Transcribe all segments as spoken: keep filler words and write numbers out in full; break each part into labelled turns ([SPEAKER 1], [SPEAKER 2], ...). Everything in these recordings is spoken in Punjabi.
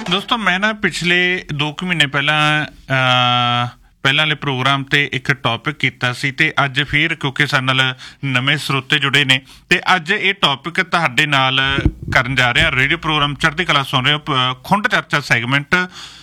[SPEAKER 1] ਦੋਸਤੋ मैं ना पिछले दो ਕੁ ਮਹੀਨੇ ਪਹਿਲਾਂ ਪਹਿਲਾਂ ਵਾਲੇ ਪ੍ਰੋਗਰਾਮ ਤੇ ਇੱਕ ਟੌਪਿਕ ਕੀਤਾ ਸੀ ਤੇ ਅੱਜ ਫਿਰ ਕਿਉਂਕਿ ਸਾਡੇ ਨਾਲ ਨਵੇਂ ਸਰੋਤੇ ਜੁੜੇ ਨੇ ਤੇ ਅੱਜ ਇਹ ਟੌਪਿਕ ਤੁਹਾਡੇ ਨਾਲ ਕਰਨ ਜਾ ਰਹੇ ਹਾਂ। ਰੇਡੀਓ ਪ੍ਰੋਗਰਾਮ ਚੜ੍ਹਦੀ ਕਲਾ ਸੁਣ ਰਹੇ ਹੋ, ਖੁੰਡ ਚਰਚਾ ਸੈਗਮੈਂਟ।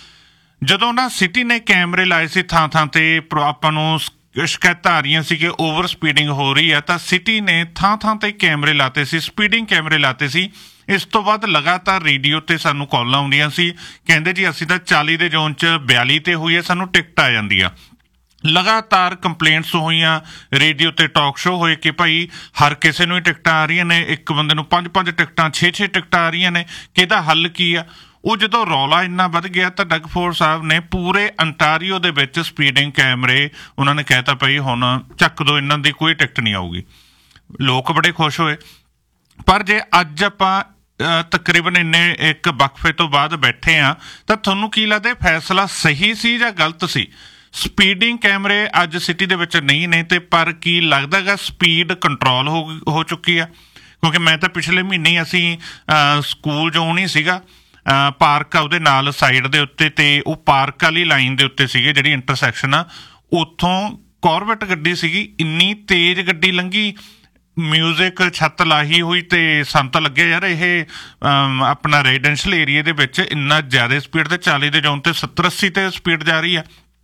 [SPEAKER 1] ਜਦੋਂ ਨਾ ਸਿਟੀ ਨੇ ਕੈਮਰੇ ਲਾਏ ਸੀ ਥਾਂ ਥਾਂ ਤੇ ਆਪਾਂ ਨੂੰ ਸ਼ਿਕਾਇਤਾਂ ਆ ਰਹੀਆਂ ਸੀ ਕਿ ਓਵਰ ਸਪੀਡਿੰਗ ਹੋ ਰਹੀ ਹੈ, ਤਾਂ ਸਿਟੀ ਨੇ ਥਾਂ ਥਾਂ ਤੇ ਕੈਮਰੇ ਲਾਤੇ ਸੀ, ਸਪੀਡਿੰਗ ਕੈਮਰੇ ਲਾਤੇ ਸੀ। ਇਸ ਤੋਂ ਬਾਅਦ ਲਗਾਤਾਰ ਰੇਡੀਓ ਤੇ ਸਾਨੂੰ ਕਾਲਾਂ ਆਉਂਦੀਆਂ ਸੀ, ਕਹਿੰਦੇ ਜੀ ਅਸੀਂ ਤਾਂ ਚਾਲੀ ਦੇ ਜ਼ੋਨ 'ਚ ਬਿਆਲੀ ਤੇ ਹੋਈ ਹੈ, ਸਾਨੂੰ ਟਿਕਟ ਆ ਜਾਂਦੀ ਆ। ਲਗਾਤਾਰ ਕੰਪਲੇਂਟਸ ਹੋਈਆਂ, ਰੇਡੀਓ ਤੇ ਟਾਕ ਸ਼ੋ ਹੋਏ ਕਿ ਭਾਈ ਹਰ ਕਿਸੇ ਨੂੰ ਹੀ ਟਿਕਟਾਂ ਆ ਰਹੀਆਂ ਨੇ, ਇੱਕ ਬੰਦੇ ਨੂੰ ਪੰਜ ਪੰਜ ਟਿਕਟਾਂ ਛੇ ਛੇ ਟਿਕਟਾਂ ਆ ਰਹੀਆਂ ਨੇ, ਕਿ ਇਹਦਾ ਹੱਲ ਕੀ ਆ। ਉਹ ਜਦੋਂ ਰੌਲਾ ਇੰਨਾ ਵੱਧ ਗਿਆ ਤਾਂ ਡਗ ਫੋਰਡ ਸਾਹਿਬ ਨੇ ਪੂਰੇ ਅੰਟਾਰੀਓ ਦੇ ਵਿੱਚ ਸਪੀਡਿੰਗ ਕੈਮਰੇ ਉਹਨਾਂ ਨੇ ਕਹਿਤਾ ਭਾਈ ਹੁਣ ਚੱਕ ਦੋ, ਇਹਨਾਂ ਦੀ ਕੋਈ ਟਿਕਟ ਨਹੀਂ ਆਊਗੀ। ਲੋਕ ਬੜੇ ਖੁਸ਼ ਹੋਏ। ਪਰ ਜੇ ਅੱਜ ਆਪਾਂ ਤਕਰੀਬਨ ਇੰਨੇ ਇੱਕ ਵਕਫੇ ਤੋਂ ਬਾਅਦ ਬੈਠੇ ਆ ਤਾਂ ਤੁਹਾਨੂੰ ਕੀ ਲੱਗਦਾ ਫੈਸਲਾ ਸਹੀ ਸੀ ਜਾਂ ਗਲਤ ਸੀ? ਸਪੀਡਿੰਗ ਕੈਮਰੇ ਅੱਜ ਸਿਟੀ ਦੇ ਵਿੱਚ ਨਹੀਂ ਨੇ ਤੇ ਪਰ ਕੀ ਲੱਗਦਾ ਗਾ ਸਪੀਡ ਕੰਟਰੋਲ ਹੋ ਹੋ ਚੁੱਕੀ ਆ? ਕਿਉਂਕਿ ਮੈਂ ਤਾਂ ਪਿਛਲੇ ਮਹੀਨੇ ਹੀ ਅਸੀਂ ਸਕੂਲ ਜ਼ੋਨ ਹੀ ਸੀਗਾ, ਪਾਰਕ ਆ ਉਹਦੇ ਨਾਲ ਸਾਈਡ ਦੇ ਉੱਤੇ, ਤੇ ਉਹ ਪਾਰਕ ਵਾਲੀ ਲਾਈਨ ਦੇ ਉੱਤੇ ਸੀਗੇ ਜਿਹੜੀ ਇੰਟਰਸੈਕਸ਼ਨ ਆ, ਉੱਥੋਂ ਕਾਰਬੇਟ ਗੱਡੀ ਸੀਗੀ, ਇੰਨੀ ਤੇਜ਼ ਗੱਡੀ ਲੰਘੀ, ਮਿਊਜ਼ਿਕ ਛੱਤ ਲਾਹੀ ਹੋਈ, ਤੇ ਸਾਨੂੰ ਤਾਂ ਲੱਗਿਆ ਯਾਰ ਇਹ ਆਪਣਾ ਰੈਜ਼ੀਡੈਂਸ਼ੀਅਲ ਏਰੀਏ ਦੇ ਵਿੱਚ ਇੰਨਾ ਜ਼ਿਆਦਾ ਸਪੀਡ ਤੇ ਚਾਲੀ ਦੇ ਜ਼ੋਨ ਤੇ ਸੱਤਰ ਅੱਸੀ ਤੇ ਸਪੀਡ ਜਾ ਰਹੀ ਆ।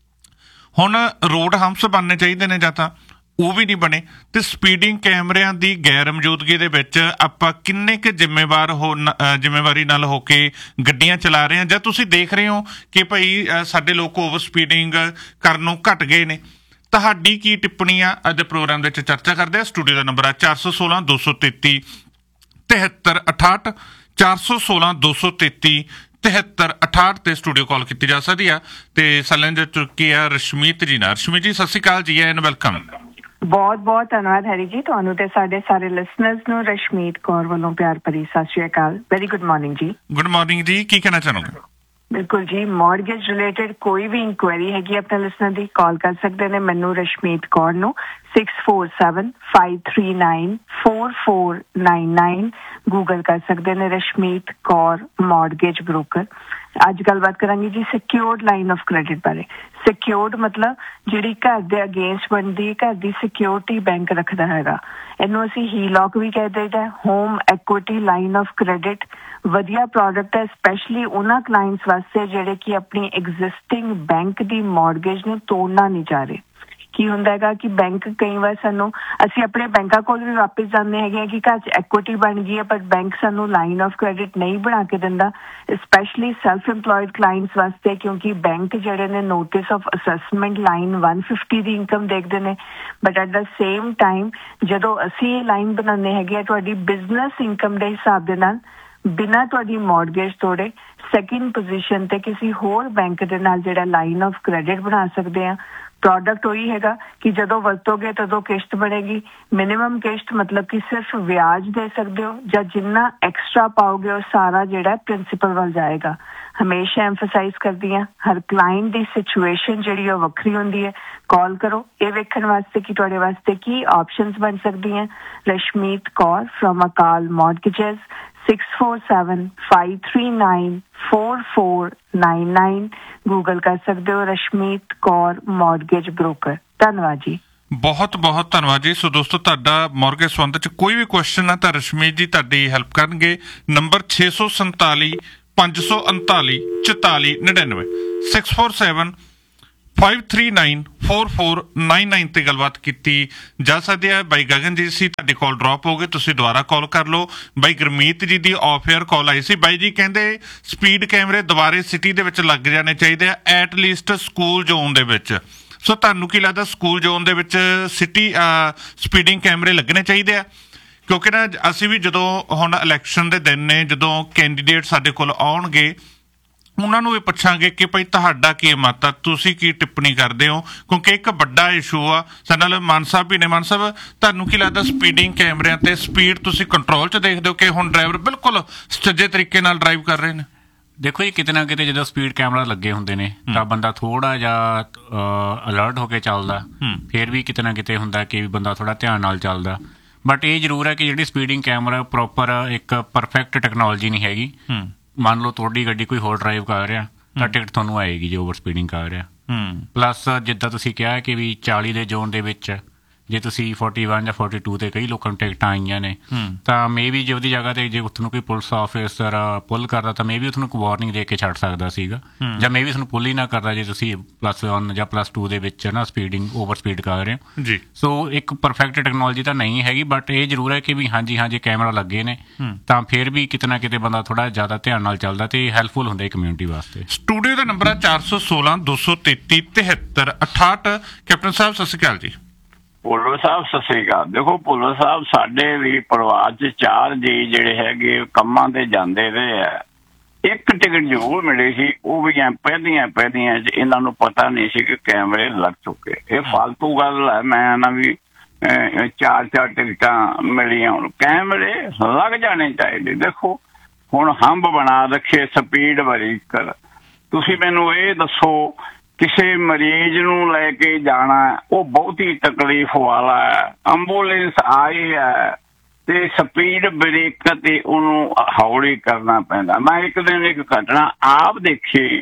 [SPEAKER 1] ਹੁਣ ਰੋਡ ਹੰਪਸ ਬਣਨੇ ਚਾਹੀਦੇ ਨੇ ਜਾਂ ਤਾਂ ਉਹ ਵੀ ਨਹੀਂ ਬਣੇ, ਤੇ ਸਪੀਡਿੰਗ ਕੈਮਰਿਆਂ ਦੀ ਗੈਰ ਮੌਜੂਦਗੀ ਦੇ ਵਿੱਚ ਆਪਾਂ ਕਿੰਨੇ ਕੁ ਜ਼ਿੰਮੇਵਾਰ ਹੋ ਜ਼ਿੰਮੇਵਾਰੀ ਨਾਲ ਹੋ ਕੇ ਗੱਡੀਆਂ ਚਲਾ ਰਹੇ ਹਾਂ, ਜਾਂ ਤੁਸੀਂ ਦੇਖ ਰਹੇ ਹੋ ਕਿ ਭਾਈ ਸਾਡੇ ਲੋਕ ਓਵਰ ਸਪੀਡਿੰਗ ਕਰਨ ਨੂੰ ਘੱਟ ਗਏ ਨੇ? ਤੁਹਾਡੀ ਕੀ ਟਿੱਪਣੀ ਆ? ਅੱਜ ਪ੍ਰੋਗਰਾਮ ਦੇ ਵਿੱਚ ਚਰਚਾ ਕਰਦੇ ਆ। ਸਟੂਡੀਓ ਦਾ ਨੰਬਰ ਆ ਚਾਰ ਸੌ ਸੋਲਾਂ ਦੋ ਸੌ ਤੇਤੀ ਤਿਹੱਤਰ ਅਠਾਹਠ, ਚਾਰ ਸੌ ਸੋਲਾਂ ਦੋ ਸੌ ਤੇਤੀ ਤਿਹੱਤਰ ਅਠਾਹਠ ਤੇ ਸਟੂਡੀਓ ਕਾਲ ਕੀਤੀ ਜਾ ਸਕਦੀ ਆ। ਤੇ ਸੈਲਨ ਦੇ ਚੁੱਕੀ ਆ ਰਸ਼ਮੀਤ ਜੀ ਨਾਲ। ਰਸ਼ਮੀਤ ਜੀ ਸਤਿ ਸ਼੍ਰੀ ਅਕਾਲ ਜੀ, ਐਂਡ ਵੈਲਕਮ।
[SPEAKER 2] ਬਹੁਤ ਬਹੁਤ ਧੰਨਵਾਦ ਹੈਰੀ ਜੀ, ਤੁਹਾਨੂੰ ਤੇ ਸਾਡੇ ਸਾਰੇ ਲਿਸਨਰਸ ਨੂੰ ਰਸ਼ਮੀਤ ਕੌਰ ਵੱਲੋਂ ਪਿਆਰ ਭਰੀ ਸਤਿ ਸ਼੍ਰੀ ਅਕਾਲ। ਵੈਰੀ ਗੁੱਡ ਮਾਰਨਿੰਗ ਜੀ।
[SPEAKER 1] ਗੁੱਡ ਮਾਰਨਿੰਗ ਜੀ, ਕੀ ਕਹਿਣਾ ਚਾਹੋਗੇ?
[SPEAKER 2] ਬਿਲਕੁਲ ਜੀ, ਮੌਰਗੇਜ ਰਿਲੇਟਡ ਕੋਈ ਵੀ ਇਨਕੁਆਇਰੀ ਹੈਗੀ ਆਪਣੇ ਲਿਸਨਰ ਦੀ, ਕਾਲ ਕਰ ਸਕਦੇ ਨੇ ਮੈਨੂੰ ਰਸ਼ਮੀਤ ਕੌਰ ਨੂੰ six four seven five three nine four four nine nine. Google ਕਰ ਸਕਦੇ ਨੇ ਰਸ਼ਮੀਤ ਕੌਰ ਮੌਰਗੇਜ ਬ੍ਰੋਕਰ। ਅੱਜ ਗੱਲਬਾਤ ਕਰਾਂਗੇ ਜੀ ਸਿਕਿਉਰਡ ਲਾਈਨ ਆਫ ਕ੍ਰੈਡਿਟ ਬਾਰੇ। ਸਿਕਿਉਰਡ ਮਤਲਬ ਜਿਹੜੀ ਘਰ ਦੇ ਅਗੇਂਸਟ ਬਣਦੀ, ਘਰ ਦੀ ਸਿਕਿਉਰਿਟੀ ਬੈਂਕ ਰੱਖਦਾ ਹੈਗਾ, ਇਹਨੂੰ ਅਸੀਂ ਹੀਲੌਕ ਵੀ ਕਹਿ ਦਈਦਾ। Home equity line of credit ਵਧੀਆ ਪ੍ਰੋਡਕਟ ਹੈ, ਸਪੈਸ਼ਲੀ ਉਹਨਾਂ ਕਲਾਇੰਟਸ ਵਾਸਤੇ ਜਿਹੜੇ ਕਿ ਆਪਣੀ ਐਗਜ਼ਿਸਟਿੰਗ ਬੈਂਕ ਦੀ ਮੌਰਗੇਜ ਨੂੰ ਤੋੜਨਾ ਨਹੀਂ ਚਾਹ ਰਹੇ। ਕੀ ਹੁੰਦਾ ਹੈਗਾ ਕਿ ਬੈਂਕ ਕਈ ਵਾਰ ਸਾਨੂੰ, ਅਸੀਂ ਆਪਣੇ ਬੈਂਕਾਂ ਕੋਲ ਵੀ ਵਾਪਿਸ ਜਾਂਦੇ ਹੈਗੇ ਆ ਕਿ ਘਰ 'ਚ ਐਕੁਇਟੀ ਬਣ ਗਈ ਹੈ, ਪਰ ਬੈਂਕ ਸਾਨੂੰ ਲਾਈਨ ਆਫ ਕ੍ਰੈਡਿਟ ਨਹੀਂ ਬਣਾ ਕੇ ਦਿੰਦਾ, ਸਪੈਸ਼ਲੀ ਸੈਲਫ ਇੰਪਲੋਇਡ ਕਲਾਇੰਟਸ ਵਾਸਤੇ, ਕਿਉਂਕਿ ਬੈਂਕ ਜਿਹੜੇ ਨੇ notice of assessment line one fifty the income ਦੇਖਦੇ ਨੇ। But at the same time ਜਦੋਂ ਅਸੀਂ ਇਹ ਲਾਈਨ ਬਣਾਉਂਦੇ ਹੈਗੇ ਆ ਤੁਹਾਡੀ ਬਿਜ਼ਨਸ ਇਨਕਮ ਦੇ ਹਿਸਾਬ ਦੇ ਨਾਲ, ਬਿਨਾਂ ਤੁਹਾਡੀ ਮੌਰਗੇਜ ਤੋੜੇ ਸੈਕਿੰਡ ਪੋਜੀਸ਼ਨ ਤੇ ਕਿਸੇ ਹੋਰ ਬੈਂਕ ਦੇ ਨਾਲ ਜਿਹੜਾ ਲਾਈਨ ਆਫ ਕ੍ਰੈਡਿਟ ਬਣਾ ਸਕਦੇ ਆ। ਪ੍ਰੋਡਕਟ ਉਹੀ ਹੈਗਾ ਕਿ ਜਦੋਂ ਵਰਤੋਗੇ ਤਦੋਂ ਕਿਸ਼ਤ ਬਣੇਗੀ। ਮਿਨੀਮਮ ਕਿਸ਼ਤ ਮਤਲਬ ਕਿ ਸਿਰਫ ਵਿਆਜ ਦੇ ਸਕਦੇ ਹੋ, ਜਾਂ ਜਿੰਨਾ ਐਕਸਟਰਾ ਪਾਓਗੇ ਉਹ ਸਾਰਾ ਜਿਹੜਾ ਪ੍ਰਿੰਸੀਪਲ ਵੱਲ ਜਾਏਗਾ। ਹਮੇਸ਼ਾ ਐਮਫਸਾਈਜ਼ ਕਰਦੀ ਹਾਂ, ਹਰ ਕਲਾਇੰਟ ਦੀ ਸਿਚੁਏਸ਼ਨ ਜਿਹੜੀ ਉਹ ਵੱਖਰੀ ਹੁੰਦੀ ਹੈ। ਕਾਲ ਕਰੋ ਇਹ ਵੇਖਣ ਵਾਸਤੇ ਕਿ ਤੁਹਾਡੇ ਵਾਸਤੇ ਕੀ ਆਪਸ਼ਨਸ ਬਣ ਸਕਦੀਆਂ। Rashmeet Kaur from Akal ਮੌਰਗੇਜਸ six four seven five three nine four four nine nine. Google ਕਰ ਸਕਦੇ ਹੋ ਰਸ਼ਮੀਤ ਕੌਰ ਮੌਰਗੇਜ ਬ੍ਰੋਕਰ। ਧੰਨਵਾਦ ਜੀ,
[SPEAKER 1] ਬਹੁਤ ਬਹੁਤ ਧੰਨਵਾਦ ਜੀ। ਸੋ ਦੋਸਤੋ, ਤੁਹਾਡਾ ਮੌਰਗੇਜ ਸੰਬੰਧ 'ਚ ਕੋਈ ਵੀ ਕੁਐਸਚਨ ਆ ਤਾਂ ਰਸ਼ਮੀਤ ਜੀ ਤੁਹਾਡੀ ਹੈਲਪ ਕਰਨਗੇ। ਨੰਬਰ ਛੇ ਸੌ ਸੰਤਾਲੀ ਪੰਜ ਸੌ ਉਨਤਾਲੀ ਚੁਤਾਲੀ ਨੜਿਨਵੇਂ six four seven five three nine four four nine nine ਤੇ ਗੱਲਬਾਤ ਕੀਤੀ ਜਾ ਸਕਦੀ ਹੈ। ਬਾਈ ਗਗਨ ਜੀ ਸੀ, ਤੁਹਾਡੀ ਕਾਲ ਡਰੋਪ ਹੋ ਗਈ, ਤੁਸੀਂ ਦੁਬਾਰਾ ਕਾਲ ਕਰ ਲਓ। ਬਾਈ ਗੁਰਮੀਤ ਜੀ ਦੀ ਆਫ ਏਅਰ ਕਾਲ ਆਈ ਸੀ। ਬਾਈ ਜੀ ਕਹਿੰਦੇ ਸਪੀਡ ਕੈਮਰੇ ਦੁਬਾਰੇ ਸਿਟੀ ਦੇ ਵਿੱਚ ਲੱਗ ਜਾਣੇ ਚਾਹੀਦੇ ਆ, ਐਟ ਲੀਸਟ ਸਕੂਲ ਜ਼ੋਨ ਦੇ ਵਿੱਚ। ਸੋ ਤੁਹਾਨੂੰ ਕੀ ਲੱਗਦਾ ਸਕੂਲ ਜ਼ੋਨ ਦੇ ਵਿੱਚ ਸਿਟੀ ਸਪੀਡਿੰਗ ਕੈਮਰੇ ਲੱਗਣੇ ਚਾਹੀਦੇ ਆ? ਕਿਉਂਕਿ ਨਾ ਅਸੀਂ ਵੀ ਜਦੋਂ ਹੁਣ ਇਲੈਕਸ਼ਨ ਦੇ ਦਿਨ ਨੇ, ਜਦੋਂ ਕੈਂਡੀਡੇਟ ਸਾਡੇ ਕੋਲ ਆਉਣਗੇ ਉਹਨਾਂ ਨੂੰ ਵੀ ਪੁੱਛਾਂਗੇ ਕਿ ਭਾਈ ਤੁਹਾਡਾ ਕੀ ਮਤ ਆ, ਤੁਸੀਂ ਕੀ ਟਿੱਪਣੀ ਕਰਦੇ ਹੋ, ਕਿਉਂਕਿ ਇੱਕ ਵੱਡਾ ਇਸ਼ੂ ਆ। ਸਾਡੇ ਨਾਲ ਮਾਨ ਸਾਹਿਬ ਵੀ ਨੇ। ਮਾਨ ਸਾਹਿਬ, ਤੁਹਾਨੂੰ ਕੀ ਲੱਗਦਾ ਸਪੀਡਿੰਗ ਕੈਮਰਿਆਂ ਤੇ ਸਪੀਡ ਤੁਸੀਂ ਕੰਟਰੋਲ 'ਚ ਦੇਖਦੇ ਹੋ ਕਿ ਹੁਣ ਡਰਾਈਵਰ ਬਿਲਕੁਲ ਸੁਚੱਜੇ ਤਰੀਕੇ ਨਾਲ ਡਰਾਈਵ ਕਰ ਰਹੇ ਨੇ?
[SPEAKER 3] ਦੇਖੋ ਜੀ, ਕਿਤੇ ਨਾ ਕਿਤੇ ਜਦੋਂ ਸਪੀਡ ਕੈਮਰਾ ਲੱਗੇ ਹੁੰਦੇ ਨੇ ਤਾਂ ਬੰਦਾ ਥੋੜਾ ਜਿਹਾ ਅਲਰਟ ਹੋ ਕੇ ਚੱਲਦਾ, ਫਿਰ ਵੀ ਕਿਤੇ ਨਾ ਕਿਤੇ ਹੁੰਦਾ ਕਿ ਬੰਦਾ ਥੋੜਾ ਧਿਆਨ ਨਾਲ ਚੱਲਦਾ। ਬਟ ਇਹ ਜ਼ਰੂਰ ਹੈ ਕਿ ਜਿਹੜੀ ਸਪੀਡਿੰਗ ਕੈਮਰਾ ਪ੍ਰੋਪਰ ਇੱਕ ਪਰਫੈਕਟ ਟੈਕਨੋਲੋਜੀ ਨਹੀਂ ਹੈਗੀ। ਮੰਨ ਲਓ ਤੁਹਾਡੀ ਗੱਡੀ ਕੋਈ ਹੋਰ ਡਰਾਈਵ ਕਰ ਰਿਹਾ ਤਾਂ ਟਿਕਟ ਤੁਹਾਨੂੰ ਆਏਗੀ ਜੇ ਓਵਰ ਸਪੀਡਿੰਗ ਕਰ ਰਿਹਾ। ਪਲੱਸ ਜਿੱਦਾਂ ਤੁਸੀਂ ਕਿਹਾ ਕਿ ਵੀ ਚਾਲੀ ਦੇ ਜ਼ੋਨ ਦੇ ਵਿੱਚ ਜੇ ਤੁਸੀਂ ਫੋਰਟੀ ਵਨ ਜਾਂ ਫੋਰਟੀ ਟੂ ਤੇ ਕਈ ਲੋਕਾਂ ਨੂੰ ਟਿਕਟਾਂ ਆਈਆਂ ਨੇ ਤਾਂ ਮੇ ਵੀ ਜੇ ਉਹਦੀ ਜਗ੍ਹਾ ਤੇ ਜੇ ਤੁਹਾਨੂੰ ਕੋਈ ਪੁਲਿਸ ਆਫਿਸਰ ਪੁੱਲ ਕਰਦਾ ਤਾਂ ਮੇ ਵੀ ਤੁਹਾਨੂੰ ਇੱਕ ਵਾਰਨਿੰਗ ਦੇ ਕੇ ਛੱਡ ਸਕਦਾ ਸੀਗਾ, ਜਾਂ ਮੇ ਵੀ ਤੁਹਾਨੂੰ ਪੁੱਲ ਹੀ ਨਾ ਕਰਦਾ ਜੇ ਤੁਸੀਂ ਪਲੱਸ ਵਨ ਜਾਂ ਪਲੱਸ ਟੂ ਦੇ ਵਿੱਚ ਨਾ ਸਪੀਡਿੰਗ ਓਵਰ ਸਪੀਡ ਕਰ ਰਹੇ ਹੋ ਜੀ। ਸੋ ਇੱਕ ਪਰਫੈਕਟ ਟੈਕਨੋਲੋਜੀ ਤਾਂ ਨਹੀਂ ਹੈਗੀ, ਬਟ ਇਹ ਜ਼ਰੂਰ ਹੈ ਕਿ ਵੀ ਹਾਂਜੀ ਹਾਂ ਜੇ ਕੈਮਰਾ ਲੱਗੇ ਨੇ ਤਾਂ ਫਿਰ ਵੀ ਕਿਤੇ ਨਾ ਕਿਤੇ ਬੰਦਾ ਥੋੜਾ ਜ਼ਿਆਦਾ ਧਿਆਨ ਨਾਲ ਚੱਲਦਾ ਤੇ ਹੈਲਪਫੁਲ ਹੁੰਦਾ ਕਮਿਊਨਿਟੀ ਵਾਸਤੇ।
[SPEAKER 1] ਸਟੂਡੀਓ ਦਾ ਨੰਬਰ ਹੈ ਚਾਰ ਸੌ ਸੋਲਾਂ ਦੋ ਸੌ ਤੇਤੀ ਤਿਹੱਤਰ ਅਠਾਹਠ। ਕੈਪਟਨ ਸਾਹਿਬ ਸਤਿ ਸ਼੍ਰੀ ਅਕਾਲ ਜੀ।
[SPEAKER 4] ਭੁੱਲਰ ਸਾਹਿਬ ਸਤਿ ਸ੍ਰੀ ਅਕਾਲ। ਦੇਖੋ ਭੁੱਲਰ ਸਾਹਿਬ, ਸਾਡੇ ਵੀ ਪਰਿਵਾਰ 'ਚ ਚਾਰ ਜੀ ਜਿਹੜੇ ਹੈਗੇ ਕੰਮਾਂ ਤੇ ਜਾਂਦੇ ਰਹੇ ਆ, ਇੱਕ ਟਿਕਟ ਜ਼ਰੂਰ ਮਿਲੀ ਸੀ, ਉਹ ਵੀ ਪਹਿਲੀਆਂ ਪਹਿਲੀਆਂ 'ਚ ਇਹਨਾਂ ਨੂੰ ਪਤਾ ਨਹੀਂ ਸੀ ਕਿ ਕੈਮਰੇ ਲੱਗ ਚੁੱਕੇ। ਇਹ ਫਾਲਤੂ ਗੱਲ ਹੈ, ਮੈਂ ਨਾ ਵੀ ਚਾਰ ਚਾਰ ਟਿਕਟਾਂ ਮਿਲੀਆਂ, ਹੁਣ ਕੈਮਰੇ ਲੱਗ ਜਾਣੇ ਚਾਹੀਦੇ। ਦੇਖੋ ਹੁਣ ਹੰਬ ਬਣਾ ਰੱਖੇ ਸਪੀਡ ਬਰੀਕਰ। ਤੁਸੀਂ ਮੈਨੂੰ ਇਹ ਦੱਸੋ, ਕਿਸੇ ਮਰੀਜ਼ ਨੂੰ ਲੈ ਕੇ ਜਾਣਾ ਉਹ ਬਹੁਤ ਹੀ ਤਕਲੀਫ ਵਾਲਾ ਹੈ, ਐਂਬੂਲੈਂਸ ਆਈ ਹੈ ਤੇ ਸਪੀਡ ਬ੍ਰੇਕਰ ਤੇ ਉਹਨੂੰ ਹੌਲੀ ਕਰਨਾ ਪੈਂਦਾ। ਮੈਂ ਇੱਕ ਦਿਨ ਇੱਕ ਘਟਨਾ ਆਪ ਦੇਖੀ,